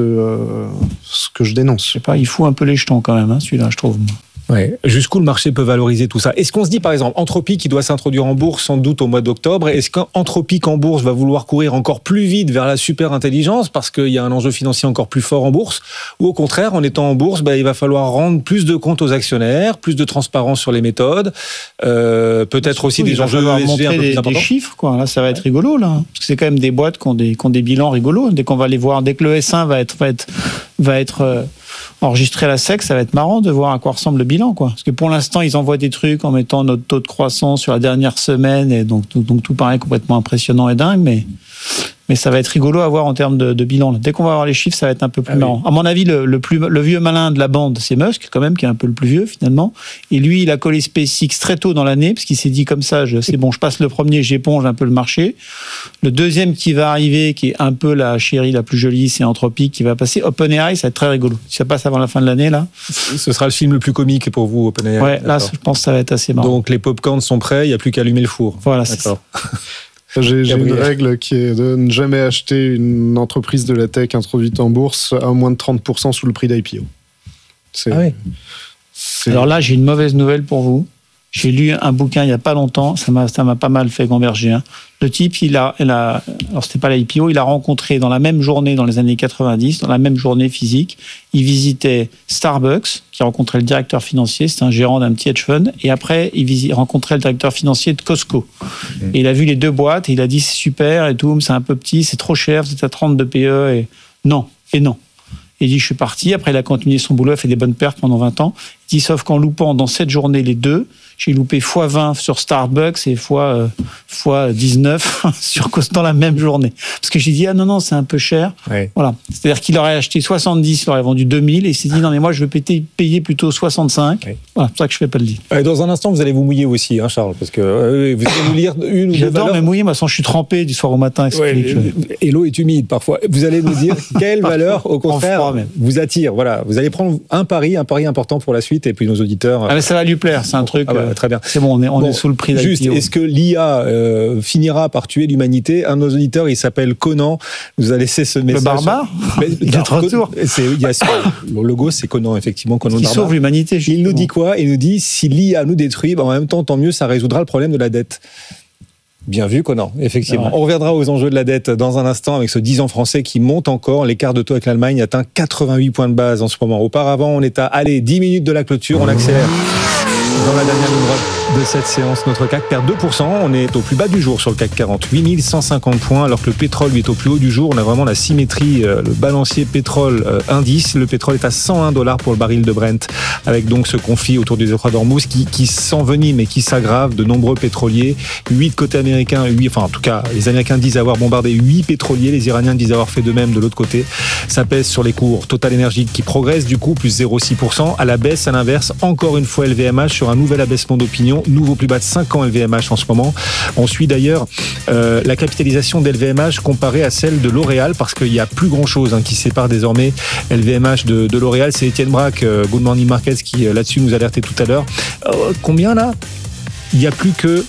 que je dénonce. Je sais pas, il fout un peu les jetons quand même, celui-là, je trouve. Ouais. Jusqu'où le marché peut valoriser tout ça? Est-ce qu'on se dit, par exemple, Anthropic qui doit s'introduire en bourse sans doute au mois d'octobre, est-ce qu'Anthropic en bourse va vouloir courir encore plus vite vers la super intelligence parce qu'il y a un enjeu financier encore plus fort en bourse? Ou au contraire, en étant en bourse, il va falloir rendre plus de comptes aux actionnaires, plus de transparence sur les méthodes, peut-être aussi des enjeux ESG un peu plus importants? Des chiffres, quoi. Là, ça va être rigolo, là. Parce que c'est quand même des boîtes qui ont des bilans rigolos. Dès qu'on va les voir, dès que le S1 va être enregistrer à la SEC, ça va être marrant de voir à quoi ressemble le bilan, quoi. Parce que pour l'instant, ils envoient des trucs en mettant notre taux de croissance sur la dernière semaine, et donc tout paraît complètement impressionnant et dingue, mais ça va être rigolo à voir en termes de bilan. Dès qu'on va avoir les chiffres, ça va être un peu plus marrant. À mon avis, le vieux malin de la bande, c'est Musk, quand même, qui est un peu le plus vieux, finalement. Et lui, il a collé SpaceX très tôt dans l'année, parce qu'il s'est dit comme ça, c'est bon, je passe le premier, j'éponge un peu le marché. Le deuxième qui va arriver, qui est un peu la chérie la plus jolie, c'est Anthropic, qui va passer. OpenAI, ça va être très rigolo. Si ça passe avant la fin de l'année, là. Ce sera le film le plus comique pour vous, OpenAI. Ouais, là, je pense que ça va être assez marrant. Donc, les pop-corns sont prêts, il n'y a plus qu'à allumer le four. Voilà, c'est ça. J'ai une règle qui est de ne jamais acheter une entreprise de la tech introduite en bourse à moins de 30% sous le prix d'IPO. Alors là, j'ai une mauvaise nouvelle pour vous. J'ai lu un bouquin il n'y a pas longtemps, ça m'a pas mal fait gamberger. Hein. Le type, alors c'était pas l'IPO, il a rencontré dans la même journée, dans les années 90, dans la même journée physique, il visitait Starbucks, qui rencontrait le directeur financier, c'était un gérant d'un petit hedge fund, et après, il rencontrait le directeur financier de Costco. Et il a vu les deux boîtes, et il a dit, c'est super, et tout, mais c'est un peu petit, c'est trop cher, c'est à 32 PE, et non. Et il dit, je suis parti, après il a continué son boulot, il a fait des bonnes pertes pendant 20 ans. Il dit, sauf qu'en loupant dans cette journée les deux, j'ai loupé x20 sur Starbucks et x19 sur Costco dans la même journée. Parce que j'ai dit, non, c'est un peu cher. Ouais. Voilà. C'est-à-dire qu'il aurait acheté 70, il aurait vendu 2000 et il s'est dit, non, mais moi, je veux payer plutôt 65. Ouais. Voilà, c'est pour ça que je ne fais pas le deal. Dans un instant, vous allez vous mouiller aussi, hein, Charles, parce que vous allez nous lire une ou deux valeurs. J'adore me mouiller, moi, je suis trempé du soir au matin. Et l'eau est humide parfois. Vous allez nous dire quelle valeur, au contraire, vous attire. Voilà. Vous allez prendre un pari important pour la suite et puis nos auditeurs. Ah, mais ça va lui plaire, c'est un truc. Très bien. C'est bon, on est sous le prix d'IPO. Juste, est-ce que l'IA finira par tuer l'humanité? Un de nos auditeurs, il s'appelle Conan, nous a laissé ce message. Le barbare il est de retour. Le logo, c'est Conan, effectivement. Conan il sauve l'humanité. Il nous dit quoi? Il nous dit, si l'IA nous détruit, en même temps, tant mieux, ça résoudra le problème de la dette. Bien vu, Conan, effectivement. Ouais. On reviendra aux enjeux de la dette dans un instant avec ce 10 ans français qui monte encore. L'écart de taux avec l'Allemagne atteint 88 points de base en ce moment. Auparavant, on est à 10 minutes de la clôture, on accélère. Dans la dernière ligne droite de cette séance, notre CAC perd 2%. On est au plus bas du jour sur le CAC 40, 8150 points, alors que le pétrole lui est au plus haut du jour. On a vraiment la symétrie, le balancier pétrole indice. Le pétrole est à $101 pour le baril de Brent, avec donc ce conflit autour du détroit d'Ormuz qui s'envenime et qui s'aggrave. De nombreux pétroliers, 8 côté américain, en tout cas, les Américains disent avoir bombardé 8 pétroliers, les Iraniens disent avoir fait de même de l'autre côté. Ça pèse sur les cours. Total Energy qui progresse du coup, plus 0,6%. À la baisse, à l'inverse, encore une fois LVMH sur un nouvel abaissement d'opinion, nouveau plus bas de 5 ans LVMH en ce moment. On suit d'ailleurs la capitalisation d'LVMH comparée à celle de L'Oréal, parce qu'il n'y a plus grand-chose qui sépare désormais LVMH de L'Oréal. C'est Étienne Braque, Good Morning Markets, qui là-dessus nous alertait tout à l'heure. Combien là? Il n'y a plus que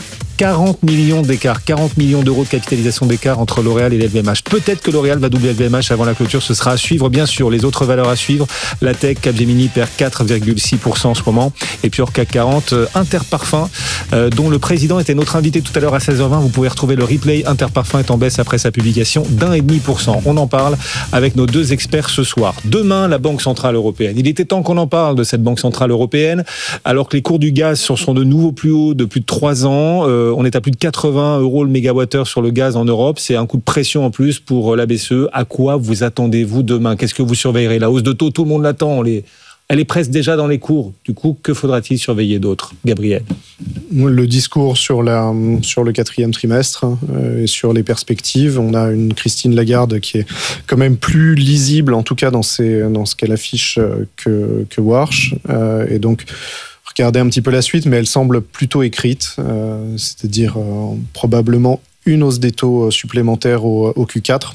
40 millions d'écart, 40 millions d'euros de capitalisation d'écart entre L'Oréal et LVMH. Peut-être que L'Oréal va doubler LVMH avant la clôture, ce sera à suivre, bien sûr. Les autres valeurs à suivre, la tech, Capgemini perd 4,6% en ce moment. Et puis hors CAC 40, Interparfums, dont le président était notre invité tout à l'heure à 16h20. Vous pouvez retrouver le replay. Interparfums est en baisse après sa publication d'1,5%. On en parle avec nos deux experts ce soir. Demain, la Banque Centrale Européenne. Il était temps qu'on en parle de cette Banque Centrale Européenne, alors que les cours du gaz sont de nouveau plus hauts de plus de 3 ans. on est à plus de 80 € le mégawattheure sur le gaz en Europe. C'est un coup de pression en plus pour la BCE. À quoi vous attendez-vous demain ? Qu'est-ce que vous surveillerez ? La hausse de taux, tout le monde l'attend. Elle est presque déjà dans les cours. Du coup, que faudra-t-il surveiller d'autre, Gabriel ? Le discours sur le quatrième trimestre et sur les perspectives. On a une Christine Lagarde qui est quand même plus lisible, en tout cas dans ce qu'elle affiche que Warsh. Et donc, regardez un petit peu la suite, mais elle semble plutôt écrite, c'est-à-dire probablement une hausse des taux supplémentaires au Q4.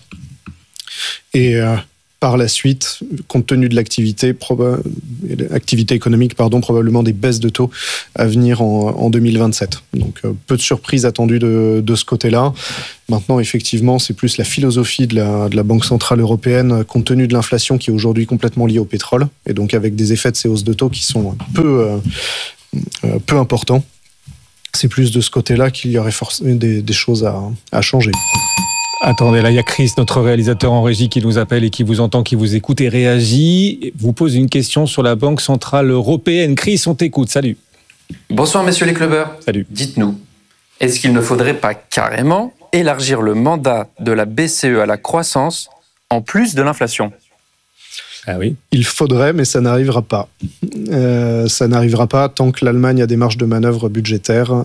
Et par la suite, compte tenu de l'activité économique, probablement des baisses de taux à venir en 2027. Donc, peu de surprises attendues de ce côté-là. Maintenant, effectivement, c'est plus la philosophie de la Banque Centrale Européenne, compte tenu de l'inflation qui est aujourd'hui complètement liée au pétrole, et donc avec des effets de ces hausses de taux qui sont peu importants. C'est plus de ce côté-là qu'il y aurait des choses à changer. Attendez, là, il y a Chris, notre réalisateur en régie, qui nous appelle et qui vous entend, qui vous écoute et réagit. Vous pose une question sur la Banque Centrale Européenne. Chris, on t'écoute. Salut. Bonsoir, messieurs les clubbers. Salut. Dites-nous, est-ce qu'il ne faudrait pas carrément élargir le mandat de la BCE à la croissance en plus de l'inflation ? Ah oui. Il faudrait, mais ça n'arrivera pas. Ça n'arrivera pas tant que l'Allemagne a des marges de manœuvre budgétaires.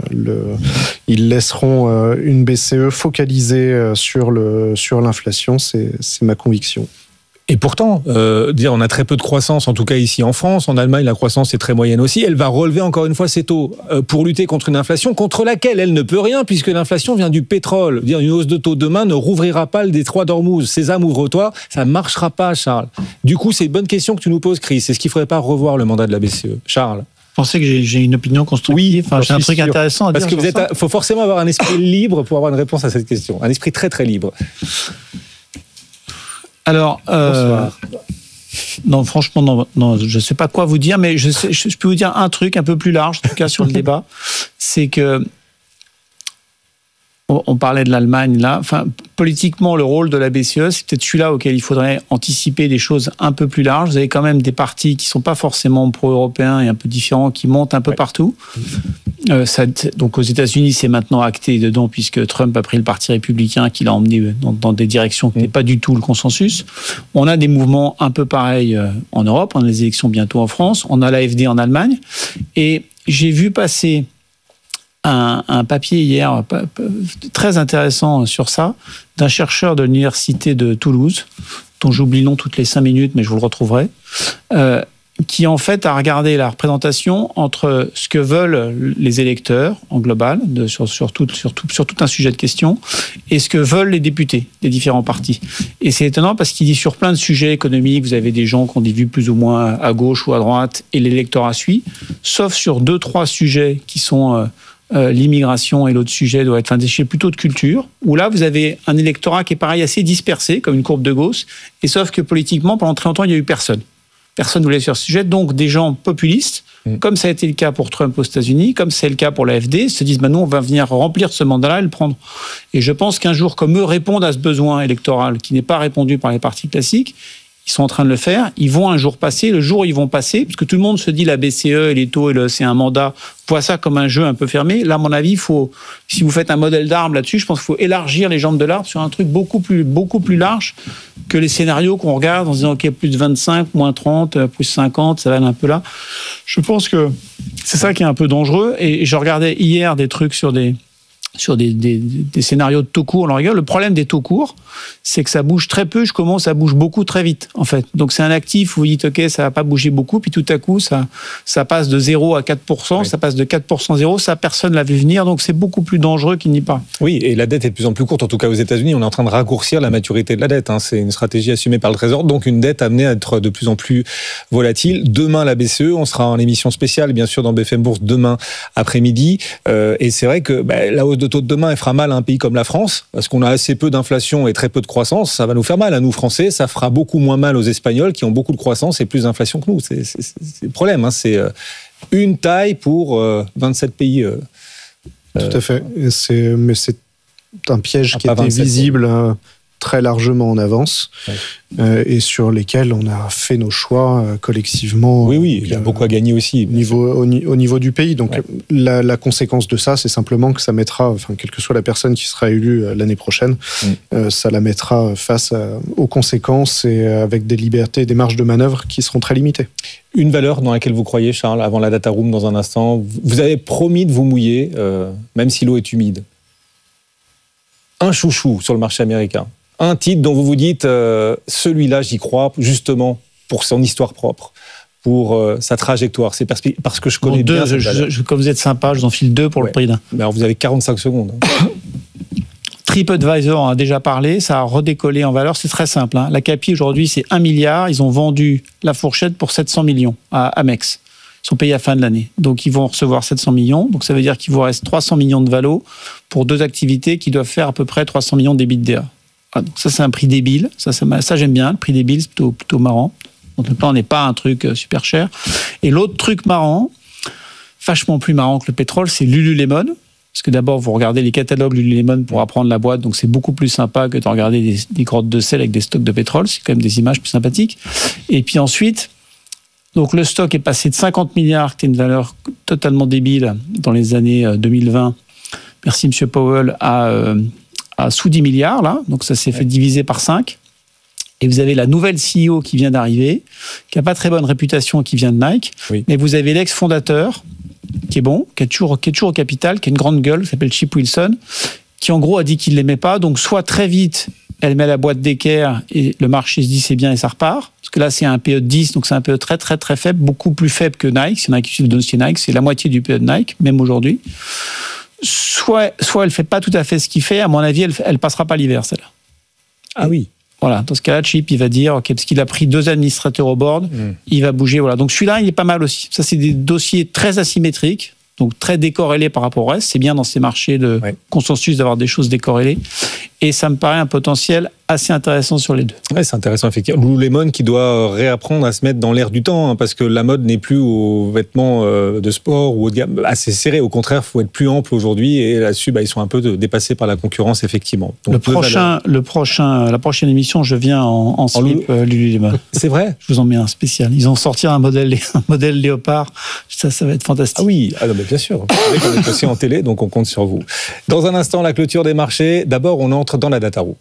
Ils laisseront une BCE focalisée sur l'inflation, c'est ma conviction. Et pourtant, on a très peu de croissance, en tout cas ici en France. En Allemagne, la croissance est très moyenne aussi. Elle va relever encore une fois ses taux pour lutter contre une inflation contre laquelle elle ne peut rien, puisque l'inflation vient du pétrole. Une hausse de taux demain ne rouvrira pas le détroit d'Ormuz. Sésame, ouvre-toi, ça ne marchera pas, Charles. Du coup, c'est une bonne question que tu nous poses, Chris. Est-ce qu'il ne faudrait pas revoir le mandat de la BCE ? Charles ? Vous pensez que j'ai une opinion constructive ? Oui, j'ai un truc intéressant à dire. Parce que faut forcément avoir un esprit libre pour avoir une réponse à cette question. Un esprit très, très libre. Alors, non, franchement, non, je ne sais pas quoi vous dire, mais je peux vous dire un truc un peu plus large, en tout cas sur le débat, c'est que on parlait de l'Allemagne là. Enfin, politiquement, le rôle de la BCE, c'est peut-être celui-là auquel il faudrait anticiper des choses un peu plus larges. Vous avez quand même des partis qui sont pas forcément pro-européens et un peu différents, qui montent un peu partout. Donc aux États-Unis, c'est maintenant acté dedans, puisque Trump a pris le parti républicain, qui l'a emmené dans des directions qui n'étaient pas du tout le consensus. On a des mouvements un peu pareils en Europe. On a les élections bientôt en France. On a l'AfD en Allemagne. Et j'ai vu passer un papier hier très intéressant sur ça, d'un chercheur de l'université de Toulouse, dont j'oublie le nom toutes les 5 minutes, mais je vous le retrouverai, qui en fait a regardé la représentation entre ce que veulent les électeurs en global, sur tout un sujet de questions, et ce que veulent les députés des différents partis. Et c'est étonnant parce qu'il dit sur plein de sujets économiques, vous avez des gens qui ont des vues plus ou moins à gauche ou à droite, et l'électorat suit, sauf sur 2-3 sujets qui sont l'immigration, et l'autre sujet doit être un déchet plutôt de culture, où là vous avez un électorat qui est pareil assez dispersé, comme une courbe de Gauss, et sauf que politiquement, pendant très longtemps, il n'y a eu personne. Personne ne voulait sur ce sujet, donc des gens populistes, comme ça a été le cas pour Trump aux États-Unis, comme c'est le cas pour l'AfD, se disent nous on va venir remplir ce mandat-là et le prendre. Et je pense qu'un jour, comme eux répondent à ce besoin électoral qui n'est pas répondu par les partis classiques, ils sont en train de le faire, ils vont un jour passer, le jour où ils vont passer, parce que tout le monde se dit la BCE et les taux, c'est un mandat, voit ça comme un jeu un peu fermé. Là, à mon avis, si vous faites un modèle d'arbre là-dessus, je pense qu'il faut élargir les jambes de l'arbre sur un truc beaucoup plus large que les scénarios qu'on regarde en se disant OK, plus de 25, moins 30, plus 50, ça va aller un peu là. Je pense que c'est ça qui est un peu dangereux. Et je regardais hier des trucs sur des scénarios de taux courts, on en rigole. Le problème des taux courts, c'est que ça bouge très peu, ça bouge beaucoup très vite, en fait. Donc c'est un actif où vous dites, OK, ça va pas bouger beaucoup, puis tout à coup, ça passe de 0 à 4%, ça passe de 4% à 0, ça, personne l'a vu venir, donc c'est beaucoup plus dangereux qu'il n'y pas. Oui, et la dette est de plus en plus courte, en tout cas aux États-Unis, on est en train de raccourcir la maturité de la dette, hein. C'est une stratégie assumée par le Trésor, donc une dette amenée à être de plus en plus volatile. Demain, la BCE, on sera en émission spéciale, bien sûr, dans BFM Bourse, demain après-midi, et c'est vrai que la hausse de taux de demain, elle fera mal à un pays comme la France, parce qu'on a assez peu d'inflation et très peu de croissance. Ça va nous faire mal à nous Français, ça fera beaucoup moins mal aux Espagnols qui ont beaucoup de croissance et plus d'inflation que nous. C'est le problème, hein. C'est une taille pour 27 pays. Tout à fait. Mais c'est un piège qui était visible très largement en avance et sur lesquels on a fait nos choix collectivement. Oui, il y a beaucoup à gagner aussi. Au niveau du pays. Donc la conséquence de ça, c'est simplement que ça mettra, quelle que soit la personne qui sera élue l'année prochaine, ça la mettra face aux conséquences et avec des libertés et des marges de manœuvre qui seront très limitées. Une valeur dans laquelle vous croyez, Charles, avant la data room dans un instant. Vous avez promis de vous mouiller, même si l'eau est humide. Un chouchou sur le marché américain. Un titre dont vous vous dites, celui-là, j'y crois, justement, pour son histoire propre, pour sa trajectoire. C'est parce que je connais bien cette valeur. Comme vous êtes sympa, je vous en file 2 pour le prix d'un. Mais alors, vous avez 45 secondes. TripAdvisor en a déjà parlé, ça a redécollé en valeur, c'est très simple. La CAPI, aujourd'hui, c'est 1 milliard. Ils ont vendu la fourchette pour 700 millions à Amex. Ils sont payés à la fin de l'année. Donc, ils vont recevoir 700 millions. Donc, ça veut dire qu'il vous reste 300 millions de valo pour 2 activités qui doivent faire à peu près 300 millions d'EBITDA. Donc ça, c'est un prix débile. Ça, j'aime bien. Le prix débile, c'est plutôt marrant. Donc, le plan n'est pas un truc super cher. Et l'autre truc marrant, vachement plus marrant que le pétrole, c'est Lululemon. Parce que d'abord, vous regardez les catalogues Lululemon pour apprendre la boîte. Donc, c'est beaucoup plus sympa que de regarder des grottes de sel avec des stocks de pétrole. C'est quand même des images plus sympathiques. Et puis ensuite, donc le stock est passé de 50 milliards, qui était une valeur totalement débile dans les années 2020. Merci, M. Powell, à sous 10 milliards, là. Donc, ça s'est fait diviser par 5. Et vous avez la nouvelle CEO qui vient d'arriver, qui n'a pas très bonne réputation, qui vient de Nike. Oui. Mais vous avez l'ex-fondateur, qui est bon, qui est toujours au capital, qui a une grande gueule, qui s'appelle Chip Wilson, qui en gros a dit qu'il ne l'aimait pas. Donc, soit très vite, elle met la boîte d'équerre et le marché se dit c'est bien et ça repart. Parce que là, c'est un PE de 10, donc c'est un PE très, très, très faible, beaucoup plus faible que Nike. Si on a qui suit le dossier Nike, c'est la moitié du PE de Nike, même aujourd'hui. Soit elle ne fait pas tout à fait ce qu'il fait, à mon avis, elle ne passera pas l'hiver, celle-là. Ah oui. Voilà, dans ce cas-là, Chip, il va dire, OK, parce qu'il a pris 2 administrateurs au board, il va bouger. Voilà. Donc celui-là, il est pas mal aussi. Ça, c'est des dossiers très asymétriques, donc très décorrélés par rapport au reste. C'est bien dans ces marchés de consensus d'avoir des choses décorrélées. Et ça me paraît un potentiel assez intéressant sur les deux. Ouais, c'est intéressant, effectivement. Lululemon qui doit réapprendre à se mettre dans l'air du temps, parce que la mode n'est plus aux vêtements de sport ou haut de gamme assez serré. Au contraire, il faut être plus ample aujourd'hui. Et là-dessus, ils sont un peu dépassés par la concurrence, effectivement. Donc, la prochaine émission, je viens en slip Lululemon. C'est vrai? Je vous en mets un spécial. Ils ont sorti un modèle léopard. Ça va être fantastique. Ah oui, non, mais bien sûr. Vous savez qu'on est aussi en télé, donc on compte sur vous. Dans un instant, la clôture des marchés. D'abord, on entre dans la data room.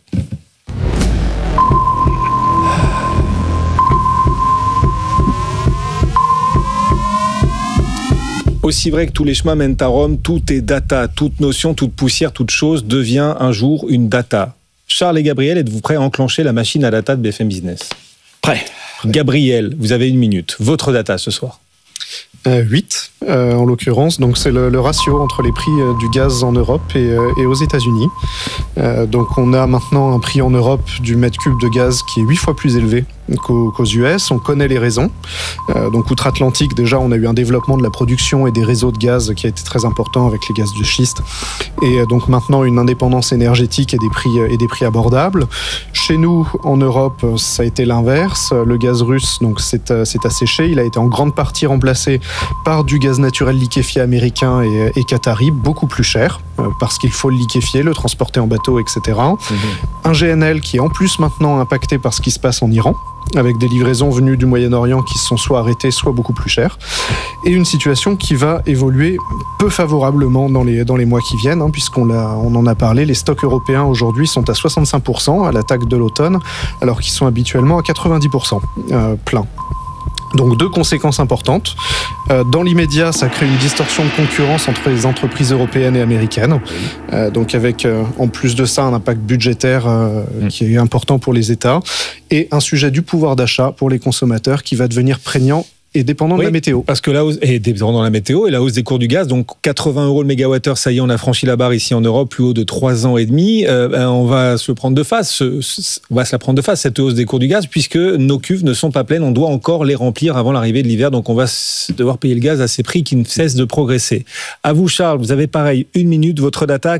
Aussi vrai que tous les chemins mènent à Rome, tout est data, toute notion, toute poussière, toute chose devient un jour une data. Charles et Gabriel, êtes-vous prêts à enclencher la machine à data de BFM Business? Prêt. Gabriel, vous avez 1 minute. Votre data ce soir? 8 en l'occurrence, donc c'est le ratio entre les prix du gaz en Europe et aux États-Unis. Donc on a maintenant un prix en Europe du mètre cube de gaz qui est 8 fois plus élevé qu'aux US. On connaît les raisons. Donc outre-Atlantique, déjà, on a eu un développement de la production et des réseaux de gaz qui a été très important avec les gaz de schiste. Et donc maintenant une indépendance énergétique et des prix abordables. Chez nous, en Europe, ça a été l'inverse. Le gaz russe, donc c'est asséché. Il a été en grande partie remplacé par du gaz naturel liquéfié américain et qatari, beaucoup plus cher, parce qu'il faut le liquéfier, le transporter en bateau, etc. Un GNL qui est en plus maintenant impacté par ce qui se passe en Iran, avec des livraisons venues du Moyen-Orient qui se sont soit arrêtées, soit beaucoup plus chères. Et une situation qui va évoluer peu favorablement dans les mois qui viennent, puisqu'on en a parlé. Les stocks européens aujourd'hui sont à 65% à l'attaque de l'automne, alors qu'ils sont habituellement à 90% plein. Donc 2 conséquences importantes. Dans l'immédiat, ça crée une distorsion de concurrence entre les entreprises européennes et américaines. Donc avec, en plus de ça, un impact budgétaire qui est important pour les États. Et un sujet du pouvoir d'achat pour les consommateurs qui va devenir prégnant et dépendant de la météo. Parce que la hausse est dépendant de la météo et la hausse des cours du gaz, donc 80 € le mégawattheure, ça y est, on a franchi la barre ici en Europe, plus haut de 3 ans et demi. On va se prendre de face, on va se la prendre de face, cette hausse des cours du gaz, puisque nos cuves ne sont pas pleines, on doit encore les remplir avant l'arrivée de l'hiver, donc on va devoir payer le gaz à ces prix qui ne cessent de progresser. À vous, Charles, vous avez pareil, 1 minute, votre data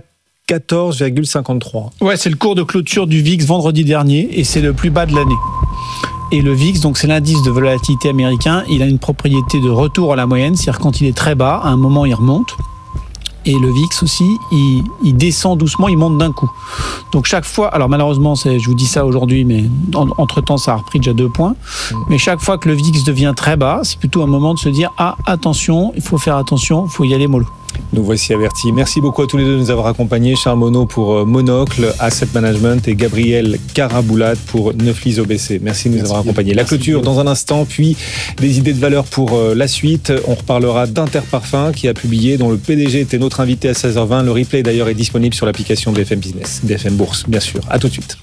14,53. Ouais, c'est le cours de clôture du VIX vendredi dernier et c'est le plus bas de l'année. Et le VIX, donc c'est l'indice de volatilité américain, il a une propriété de retour à la moyenne, c'est-à-dire quand il est très bas, à un moment il remonte. et le VIX aussi, il descend doucement, il monte d'un coup. Donc chaque fois, alors malheureusement, je vous dis ça aujourd'hui, mais entre-temps, ça a repris déjà 2 points. Mais chaque fois que le VIX devient très bas, c'est plutôt un moment de se dire, attention, il faut faire attention, il faut y aller mollo. Nous voici avertis. Merci beaucoup à tous les deux de nous avoir accompagnés. Charles Monod pour Monocle Asset Management et Gabriel Caraboulat pour Neuflis OBC. Merci de nous avoir accompagnés. La clôture dans un instant, puis des idées de valeur pour la suite. On reparlera d'Interparfums qui a publié, dont le PDG était notre invité à 16h20. Le replay d'ailleurs est disponible sur l'application BFM Business, BFM Bourse, bien sûr. À tout de suite.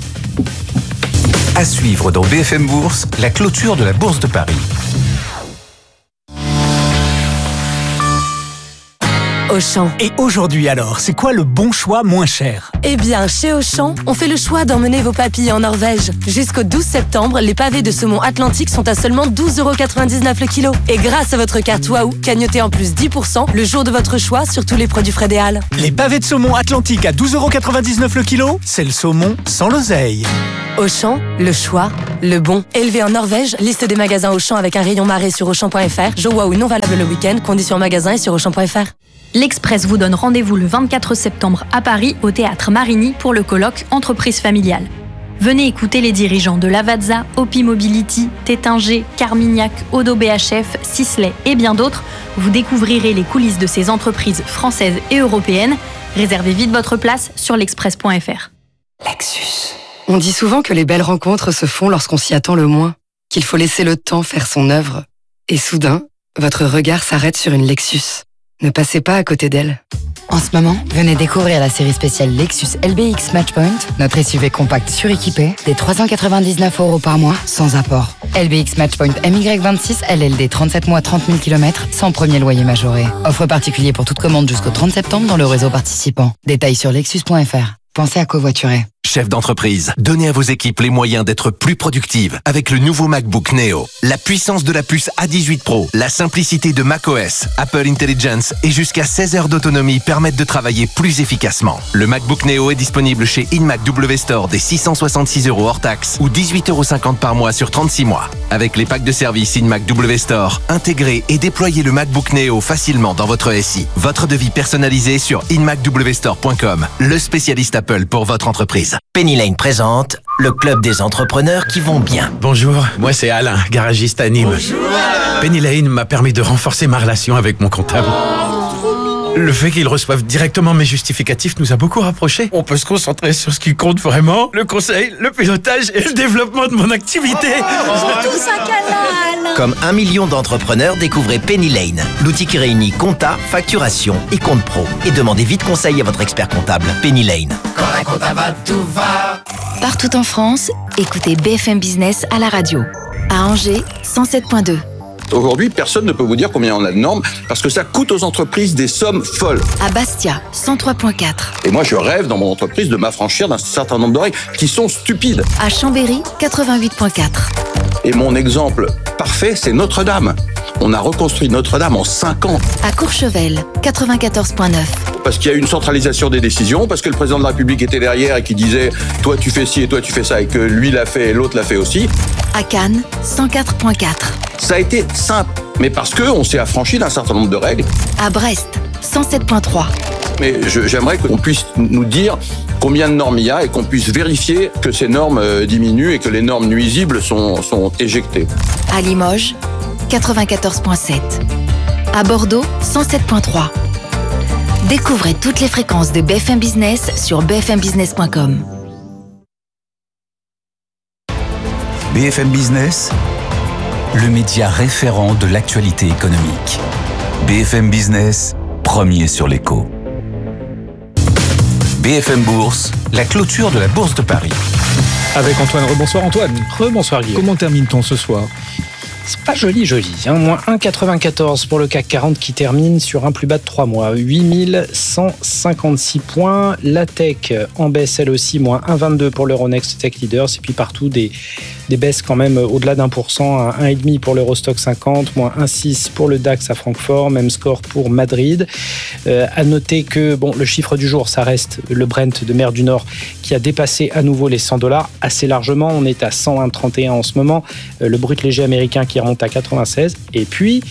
À suivre dans BFM Bourse, la clôture de la Bourse de Paris. Auchan. Et aujourd'hui alors, c'est quoi le bon choix moins cher ? Eh bien, chez Auchan, on fait le choix d'emmener vos papilles en Norvège. Jusqu'au 12 septembre, les pavés de saumon Atlantique sont à seulement 12,99€ le kilo. Et grâce à votre carte Waouh, cagnotez en plus 10% le jour de votre choix sur tous les produits frais des Halles. Les pavés de saumon Atlantique à 12,99€ le kilo, c'est le saumon sans l'oseille. Auchan, le choix, le bon. Élevé en Norvège, liste des magasins Auchan avec un rayon marée sur Auchan.fr. Jeu Waouh non valable le week-end, conditions magasin et sur Auchan.fr. L'Express vous donne rendez-vous le 24 septembre à Paris au Théâtre Marigny pour le colloque Entreprise familiale. Venez écouter les dirigeants de Lavazza, Opi Mobility, Tétinger, Carmignac, Odo BHF, Sisley et bien d'autres. Vous découvrirez les coulisses de ces entreprises françaises et européennes. Réservez vite votre place sur l'express.fr. Lexus. On dit souvent que les belles rencontres se font lorsqu'on s'y attend le moins, qu'il faut laisser le temps faire son œuvre. Et soudain, votre regard s'arrête sur une Lexus. Ne passez pas à côté d'elle. En ce moment, venez découvrir la série spéciale Lexus LBX Matchpoint, notre SUV compact suréquipé, des 399€ par mois, sans apport. LBX Matchpoint MY26 LLD 37 mois 30 000 km, sans premier loyer majoré. Offre particulier pour toute commande jusqu'au 30 septembre dans le réseau participant. Détails sur lexus.fr. Pensez à covoiturer. Chef d'entreprise, donnez à vos équipes les moyens d'être plus productives avec le nouveau MacBook Neo. La puissance de la puce A18 Pro, la simplicité de macOS, Apple Intelligence et jusqu'à 16 heures d'autonomie permettent de travailler plus efficacement. Le MacBook Neo est disponible chez InMac W Store dès 666€ hors taxe ou 18,50€ par mois sur 36 mois. Avec les packs de service InMac W Store, intégrez et déployez le MacBook Neo facilement dans votre SI. Votre devis personnalisé sur inmacwstore.com, le spécialiste Apple pour votre entreprise. Penny Lane présente le club des entrepreneurs qui vont bien. Bonjour, moi c'est Alain, garagiste à Nîmes. Bonjour. Penny Lane m'a permis de renforcer ma relation avec mon comptable. Le fait qu'ils reçoivent directement mes justificatifs nous a beaucoup rapprochés. On peut se concentrer sur ce qui compte vraiment, le conseil, le pilotage et le développement de mon activité. C'est tous un canal. Comme 1 million d'entrepreneurs, découvrez Penny Lane, l'outil qui réunit compta, facturation et compte pro. Et demandez vite conseil à votre expert comptable. Penny Lane. Quand un comptable va, tout va. Partout en France, écoutez BFM Business à la radio. À Angers, 107.2. Aujourd'hui, personne ne peut vous dire combien on a de normes parce que ça coûte aux entreprises des sommes folles. À Bastia, 103.4. Et moi, je rêve dans mon entreprise de m'affranchir d'un certain nombre de règles qui sont stupides. À Chambéry, 88.4. Et mon exemple parfait, c'est Notre-Dame. On a reconstruit Notre-Dame en 5 ans. À Courchevel, 94.9. Parce qu'il y a eu une centralisation des décisions, parce que le président de la République était derrière et qui disait « toi tu fais ci et toi tu fais ça » et que lui l'a fait et l'autre l'a fait aussi. À Cannes, 104.4. Ça a été simple, mais parce qu'on s'est affranchi d'un certain nombre de règles. À Brest, 107.3. Mais j'aimerais qu'on puisse nous dire combien de normes il y a et qu'on puisse vérifier que ces normes diminuent et que les normes nuisibles sont éjectées. À Limoges, 94.7. À Bordeaux, 107.3. Découvrez toutes les fréquences de BFM Business sur bfmbusiness.com. BFM Business, le média référent de l'actualité économique. BFM Business, premier sur l'écho. BFM Bourse, la clôture de la Bourse de Paris. Avec Antoine. Rebonsoir Antoine. Rebonsoir Guillaume. Comment termine-t-on ce soir ? C'est pas joli, hein. Moins 1,94 pour le CAC 40 qui termine sur un plus bas de 3 mois. 8156 points. La tech en baisse elle aussi, moins 1,22 pour l'Euronext Tech Leaders. Et puis partout des baisses quand même au-delà d'1%, 1,5 pour l'Eurostock 50, moins 1,6 pour le DAX à Francfort, même score pour Madrid. À noter que le chiffre du jour, ça reste le Brent de mer du Nord qui a dépassé à nouveau les $100 assez largement. On est à 101,31 en ce moment. Le brut léger américain qui remonte à 96. Et puis,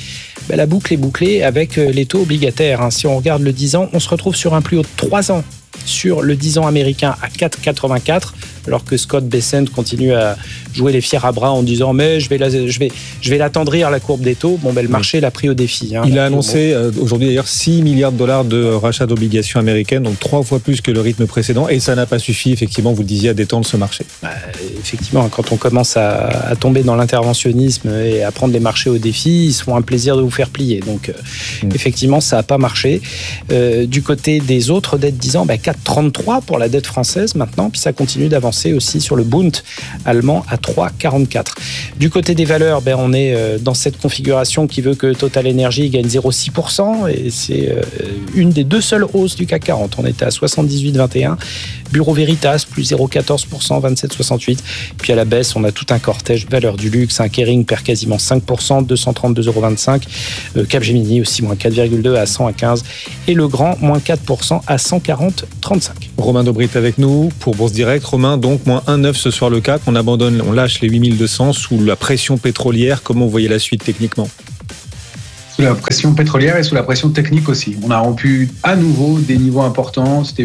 la boucle est bouclée avec les taux obligataires. Si on regarde le 10 ans, on se retrouve sur un plus haut de 3 ans sur le 10 ans américain à 4,84, alors que Scott Bessent continue à jouer les fiers à bras en disant mais je vais l'attendrir la courbe des taux. Le marché l'a pris au défi. Il a annoncé aujourd'hui d'ailleurs 6 milliards de dollars de rachat d'obligations américaines, donc 3 fois plus que le rythme précédent, et ça n'a pas suffi, effectivement, vous le disiez, à détendre ce marché. Effectivement, quand on commence à tomber dans l'interventionnisme et à prendre les marchés au défi, ils se font un plaisir de vous faire plier. Donc effectivement, ça n'a pas marché. Du côté des autres dettes 10 ans, 4,33 pour la dette française maintenant, puis ça continue d'avancer aussi sur le Bund allemand à 3,44. Du côté des valeurs, on est dans cette configuration qui veut que Total Energy gagne 0,6%, et c'est une des 2 seules hausses du CAC 40. On était à 78,21. Bureau Veritas, plus 0,14%, 27,68. Puis à la baisse, on a tout un cortège valeurs du luxe. Kering perd quasiment 5%, 232,25 €. Capgemini aussi, moins 4,2 à 100,15. Et Legrand, moins 4% à 140,35. Romain Dobrit avec nous pour Bourse Direct. Romain, donc, moins 1,9 ce soir le CAC. On lâche les 8200 sous la pression pétrolière. Comment vous voyez la suite techniquement ? Sous la pression pétrolière et sous la pression technique aussi. On a rompu à nouveau des niveaux importants. C'était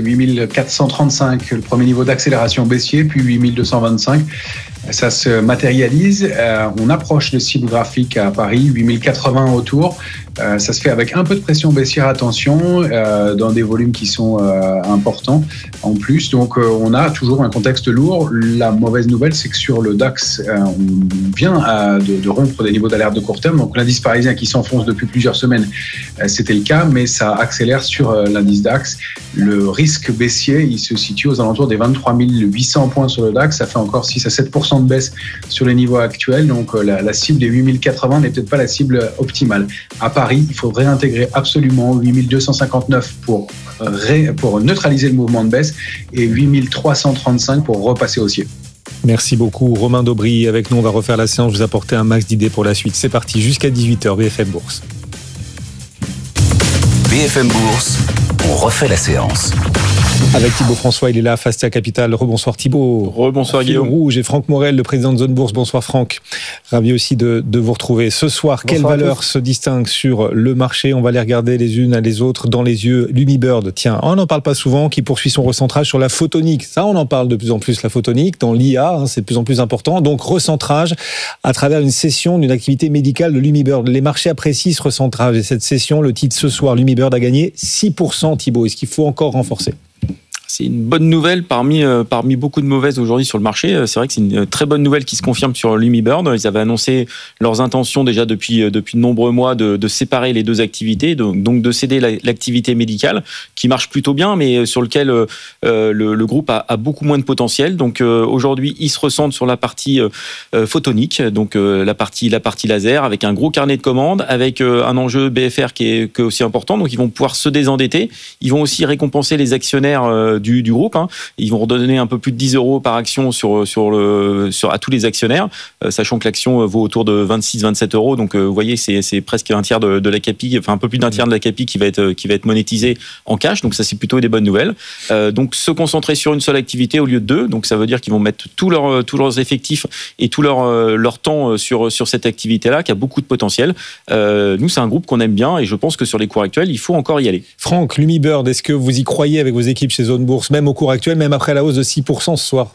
8435, le premier niveau d'accélération baissier, puis 8225. Ça se matérialise. On approche le cible graphique à Paris, 8080 autour. Ça se fait avec un peu de pression baissière, attention, dans des volumes qui sont importants en plus. Donc, on a toujours un contexte lourd. La mauvaise nouvelle, c'est que sur le DAX, on vient de rompre des niveaux d'alerte de court terme. Donc, l'indice parisien qui s'enfonce depuis plusieurs semaines, c'était le cas, mais ça accélère sur l'indice DAX. Le risque baissier, il se situe aux alentours des 23 800 points sur le DAX. Ça fait encore 6 à 7% de baisse sur les niveaux actuels. Donc, la cible des 8080 n'est peut-être pas la cible optimale. À Paris, il faut réintégrer absolument 8259 pour neutraliser le mouvement de baisse et 8335 pour repasser haussier. Merci beaucoup. Romain Dobry avec nous. On va refaire la séance, vous apporter un max d'idées pour la suite. C'est parti jusqu'à 18h, BFM Bourse. BFM Bourse, on refait la séance. Avec Thibaut François, il est là, Fastia Capital. Rebonsoir Thibaut. Rebonsoir Guillaume. Rouge et Franck Morel, le président de Zone Bourse. Bonsoir Franck. Ravi aussi de vous retrouver. Ce soir, bonsoir, quelles valeurs se distinguent sur le marché ? On va les regarder les unes à les autres dans les yeux. Lumibird, tiens, on n'en parle pas souvent, qui poursuit son recentrage sur la photonique. Ça, on en parle de plus en plus, la photonique. Dans l'IA, c'est de plus en plus important. Donc, recentrage à travers une cession d'une activité médicale de Lumibird. Les marchés apprécient ce recentrage et cette cession. Le titre ce soir, Lumibird a gagné 6%, Thibaut. Est-ce qu'il faut encore renforcer ? C'est une bonne nouvelle parmi beaucoup de mauvaises aujourd'hui sur le marché. C'est vrai que c'est une très bonne nouvelle qui se confirme sur Lumibird. Ils avaient annoncé leurs intentions déjà depuis de nombreux mois de séparer les deux activités, donc de céder l'activité médicale qui marche plutôt bien, mais sur lequel le groupe a beaucoup moins de potentiel. Donc aujourd'hui, ils se ressentent sur la partie photonique, donc la partie laser, avec un gros carnet de commandes, avec un enjeu BFR qui est aussi important. Donc ils vont pouvoir se désendetter. Ils vont aussi récompenser les actionnaires du groupe. Ils vont redonner un peu plus de 10 € par action à tous les actionnaires, sachant que l'action vaut autour de 26-27 €. Donc, vous voyez, c'est presque un tiers de la CAPI, enfin un peu plus d'un tiers de la CAPI qui va être monétisé en cash. Donc, ça, c'est plutôt des bonnes nouvelles. Donc, se concentrer sur une seule activité au lieu de deux. Donc, ça veut dire qu'ils vont mettre tous leurs effectifs et tout leur temps sur cette activité-là, qui a beaucoup de potentiel. Nous, c'est un groupe qu'on aime bien et je pense que sur les cours actuels, il faut encore y aller. Franck, Lumibird, est-ce que vous y croyez avec vos équipes chez Zone Bourse, même au cours actuel, même après la hausse de 6% ce soir ?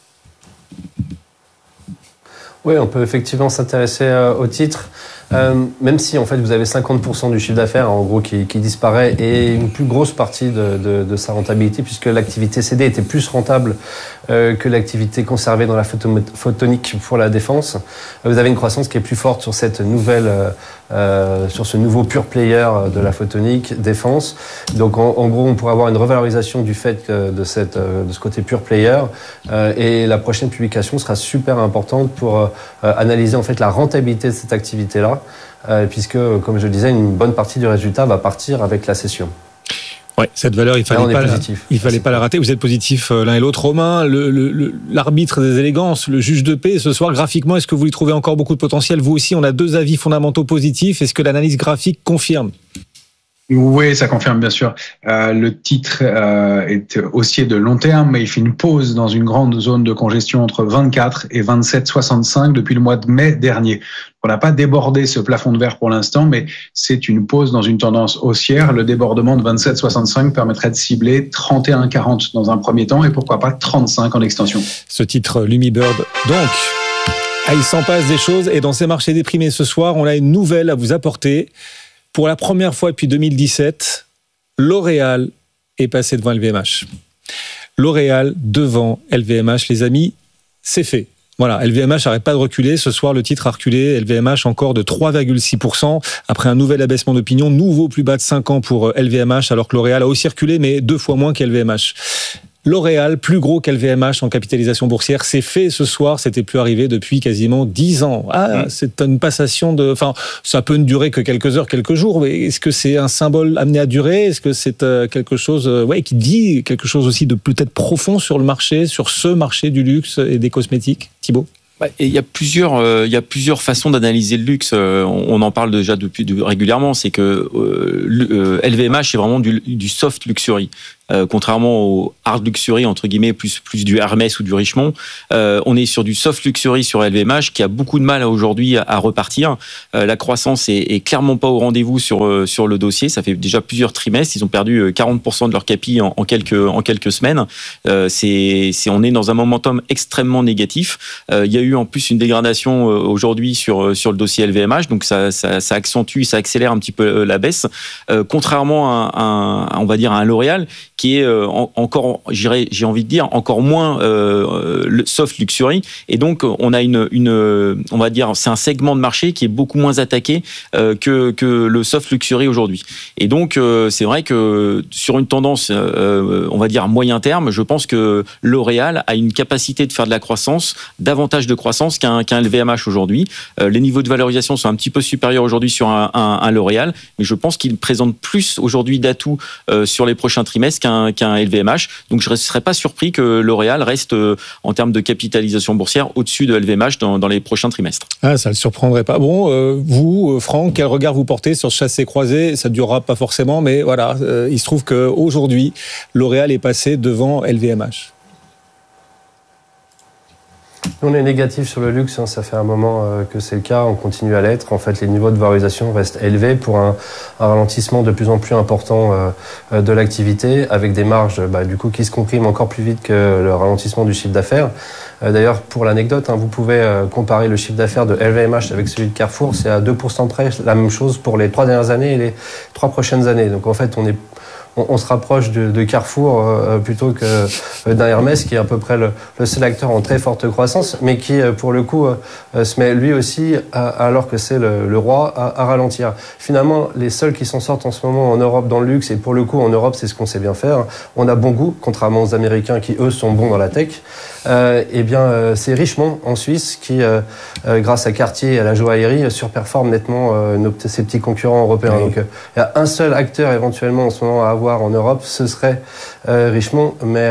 Oui, on peut effectivement s'intéresser au titre, même si en fait vous avez 50% du chiffre d'affaires en gros qui disparaît et une plus grosse partie de sa rentabilité, puisque l'activité cédée était plus rentable que l'activité conservée dans la photonique pour la défense. Vous avez une croissance qui est plus forte sur cette nouvelle, sur ce nouveau pure player de la photonique défense. Donc en gros, on pourrait avoir une revalorisation du fait de ce côté pure player, et la prochaine publication sera super importante pour analyser en fait la rentabilité de cette activité-là, puisque, comme je le disais, une bonne partie du résultat va partir avec la cession. Ouais, cette valeur, il fallait pas la rater. Vous êtes positif l'un et l'autre. Romain, l'arbitre des élégances, le juge de paix, ce soir, graphiquement, est-ce que vous y trouvez encore beaucoup de potentiel ? Vous aussi, on a deux avis fondamentaux positifs. Est-ce que l'analyse graphique confirme ? Oui, ça confirme bien sûr. Le titre est haussier de long terme, mais il fait une pause dans une grande zone de congestion entre 24 et 27,65 depuis le mois de mai dernier. On n'a pas débordé ce plafond de verre pour l'instant, mais c'est une pause dans une tendance haussière. Le débordement de 27,65 permettrait de cibler 31,40 dans un premier temps et pourquoi pas 35 en extension. Ce titre Lumibird, donc. Il s'en passe des choses et dans ces marchés déprimés ce soir, on a une nouvelle à vous apporter. Pour la première fois depuis 2017, L'Oréal est passé devant LVMH. L'Oréal devant LVMH, les amis, c'est fait. Voilà, LVMH n'arrête pas de reculer. Ce soir, le titre a reculé. LVMH encore de 3,6% après un nouvel abaissement d'opinion. Nouveau plus bas de 5 ans pour LVMH, alors que L'Oréal a aussi reculé, mais 2 fois moins qu'LVMH. L'Oréal, plus gros qu'LVMH en capitalisation boursière, c'est fait ce soir, c'était plus arrivé depuis quasiment 10 ans. C'est une passation de... Enfin, ça peut ne durer que quelques heures, quelques jours, mais est-ce que c'est un symbole amené à durer ? Est-ce que c'est quelque chose qui dit quelque chose aussi de peut-être profond sur le marché, sur ce marché du luxe et des cosmétiques ? Thibaut ? Et il y a plusieurs façons d'analyser le luxe. On en parle déjà régulièrement. C'est que LVMH est vraiment du soft luxury. Contrairement au hard luxury, entre guillemets, plus du Hermès ou du Richemont, on est sur du soft luxury sur LVMH qui a beaucoup de mal aujourd'hui à repartir. La croissance est clairement pas au rendez-vous sur le dossier. Ça fait déjà plusieurs trimestres. Ils ont perdu 40% de leur capi en quelques semaines. On est dans un momentum extrêmement négatif. Il y a eu en plus une dégradation aujourd'hui sur le dossier LVMH, donc ça accentue, ça accélère un petit peu la baisse. Contrairement à un L'Oréal qui est encore, j'ai envie de dire, encore moins le soft luxury. Et donc, on a on va dire, c'est un segment de marché qui est beaucoup moins attaqué que le soft luxury aujourd'hui. Et donc, c'est vrai que sur une tendance, on va dire moyen terme, je pense que L'Oréal a une capacité de faire de la croissance, davantage de croissance qu'un LVMH aujourd'hui. Les niveaux de valorisation sont un petit peu supérieurs aujourd'hui sur un L'Oréal, mais je pense qu'il présente plus aujourd'hui d'atouts sur les prochains trimestres qu'un LVMH. Donc je ne serais pas surpris que L'Oréal reste en termes de capitalisation boursière au-dessus de LVMH dans les prochains trimestres. Ça ne le surprendrait pas. Bon, vous, Franck, quel regard vous portez sur ce chassé-croisé ? Ça ne durera pas forcément, mais voilà, il se trouve qu'aujourd'hui, L'Oréal est passé devant LVMH. On est négatif sur le luxe, ça fait un moment que c'est le cas, on continue à l'être. En fait, les niveaux de valorisation restent élevés pour un ralentissement de plus en plus important de l'activité, avec des marges du coup qui se compriment encore plus vite que le ralentissement du chiffre d'affaires. D'ailleurs, pour l'anecdote, vous pouvez comparer le chiffre d'affaires de LVMH avec celui de Carrefour, c'est à 2% près, la même chose pour les 3 dernières années et les 3 prochaines années. Donc en fait, on se rapproche de Carrefour plutôt que d'un Hermès qui est à peu près le seul acteur en très forte croissance, mais qui pour le coup se met lui aussi alors que c'est le roi à ralentir. Finalement, les seuls qui s'en sortent en ce moment en Europe dans le luxe, et pour le coup en Europe c'est ce qu'on sait bien faire, on a bon goût, contrairement aux Américains qui eux sont bons dans la tech. C'est Richemont en Suisse qui, grâce à Cartier et à la joaillerie, surperforme nettement ses petits concurrents européens. Oui. Donc il y a un seul acteur éventuellement en ce moment à avoir en Europe, ce serait Richemont, mais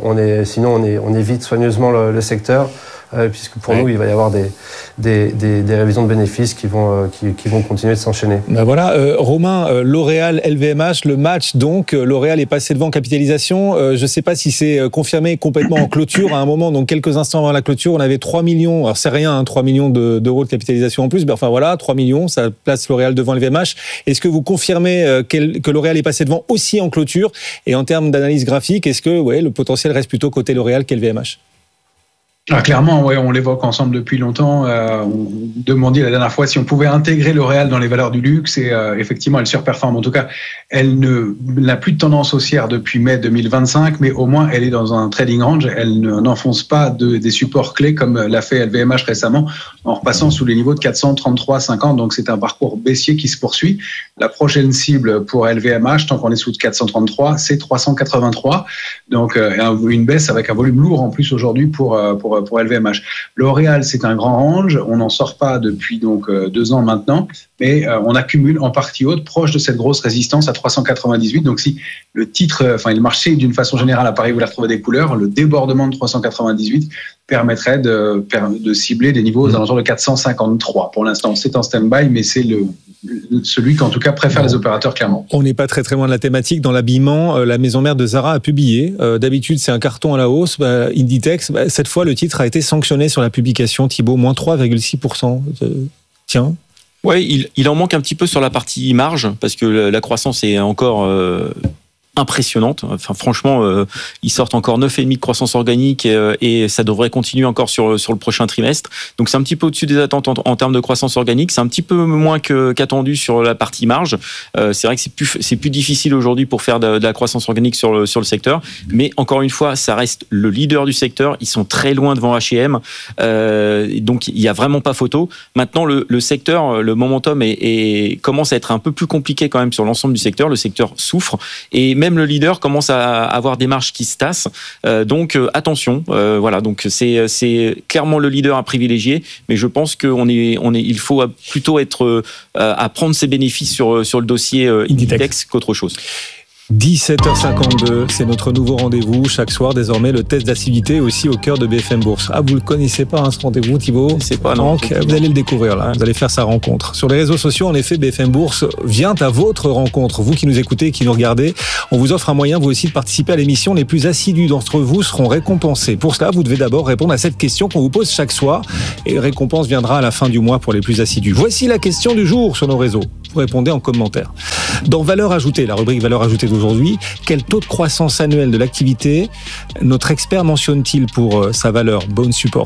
on évite soigneusement le secteur. Puisque pour nous, il va y avoir des révisions de bénéfices qui vont continuer de s'enchaîner. Voilà, Romain, L'Oréal, LVMH, le match donc, L'Oréal est passé devant en capitalisation. Je ne sais pas si c'est confirmé complètement en clôture. À un moment, donc quelques instants avant la clôture, on avait 3 millions, alors c'est rien, 3 millions d'euros de capitalisation en plus, mais enfin voilà, 3 millions, ça place L'Oréal devant LVMH. Est-ce que vous confirmez que L'Oréal est passé devant aussi en clôture ? Et en termes d'analyse graphique, est-ce que le potentiel reste plutôt côté L'Oréal qu'LVMH ? Clairement, on l'évoque ensemble depuis longtemps. On demandait la dernière fois si on pouvait intégrer L'Oréal dans les valeurs du luxe et effectivement, elle surperforme. En tout cas, elle n'a plus de tendance haussière depuis mai 2025, mais au moins, elle est dans un trading range. Elle n'enfonce pas des supports clés comme l'a fait LVMH récemment en repassant sous les niveaux de 433,50. Donc, c'est un parcours baissier qui se poursuit. La prochaine cible pour LVMH, tant qu'on est sous 433, c'est 383. Donc, une baisse avec un volume lourd en plus aujourd'hui pour LVMH. L'Oréal, c'est un grand range. On n'en sort pas depuis 2 ans maintenant, mais on accumule en partie haute, proche de cette grosse résistance à 398. Donc si le titre, le marché d'une façon générale, à Paris, vous voulez retrouver des couleurs, le débordement de 398 permettrait de cibler des niveaux aux alentours de 453. Pour l'instant, c'est en stand-by, mais c'est celui qu'en tout cas préfèrent les opérateurs clairement. On n'est pas très très loin de la thématique. Dans l'habillement, la maison mère de Zara a publié. D'habitude, c'est un carton à la hausse. Inditex, cette fois, le titre a été sanctionné sur la publication. Thibaut, moins 3,6%. Tiens. Ouais, il en manque un petit peu sur la partie marge parce que la croissance est encore impressionnante. Enfin, franchement, ils sortent encore 9,5% de croissance organique et ça devrait continuer encore sur le prochain trimestre. Donc, c'est un petit peu au-dessus des attentes en termes de croissance organique. C'est un petit peu moins qu'attendu sur la partie marge. C'est vrai que c'est plus difficile aujourd'hui pour faire de la croissance organique sur le secteur. Mais encore une fois, ça reste le leader du secteur. Ils sont très loin devant H&M. Donc, il n'y a vraiment pas photo. Maintenant, le secteur, le momentum commence à être un peu plus compliqué quand même sur l'ensemble du secteur. Le secteur souffre et même le leader commence à avoir des marges qui se tassent. Donc attention, voilà. Donc c'est clairement le leader à privilégier, mais je pense il faut plutôt être à prendre ses bénéfices sur le dossier Inditex qu'autre chose. 17h52, c'est notre nouveau rendez-vous. Chaque soir, désormais, le test d'acidité aussi au cœur de BFM Bourse. Ah, vous le connaissez pas, ce rendez-vous, Thibaut? C'est pas, non. Vous allez le découvrir, là. Vous allez faire sa rencontre. Sur les réseaux sociaux, en effet, BFM Bourse vient à votre rencontre. Vous qui nous écoutez, qui nous regardez, on vous offre un moyen, vous aussi, de participer à l'émission. Les plus assidus d'entre vous seront récompensés. Pour cela, vous devez d'abord répondre à cette question qu'on vous pose chaque soir. Et récompense viendra à la fin du mois pour les plus assidus. Voici la question du jour sur nos réseaux. Vous répondez en commentaire. Dans Valeur ajoutée, la rubrique Valeur ajoutée d'aujourd'hui, quel taux de croissance annuel de l'activité notre expert mentionne-t-il pour sa valeur Bone Support?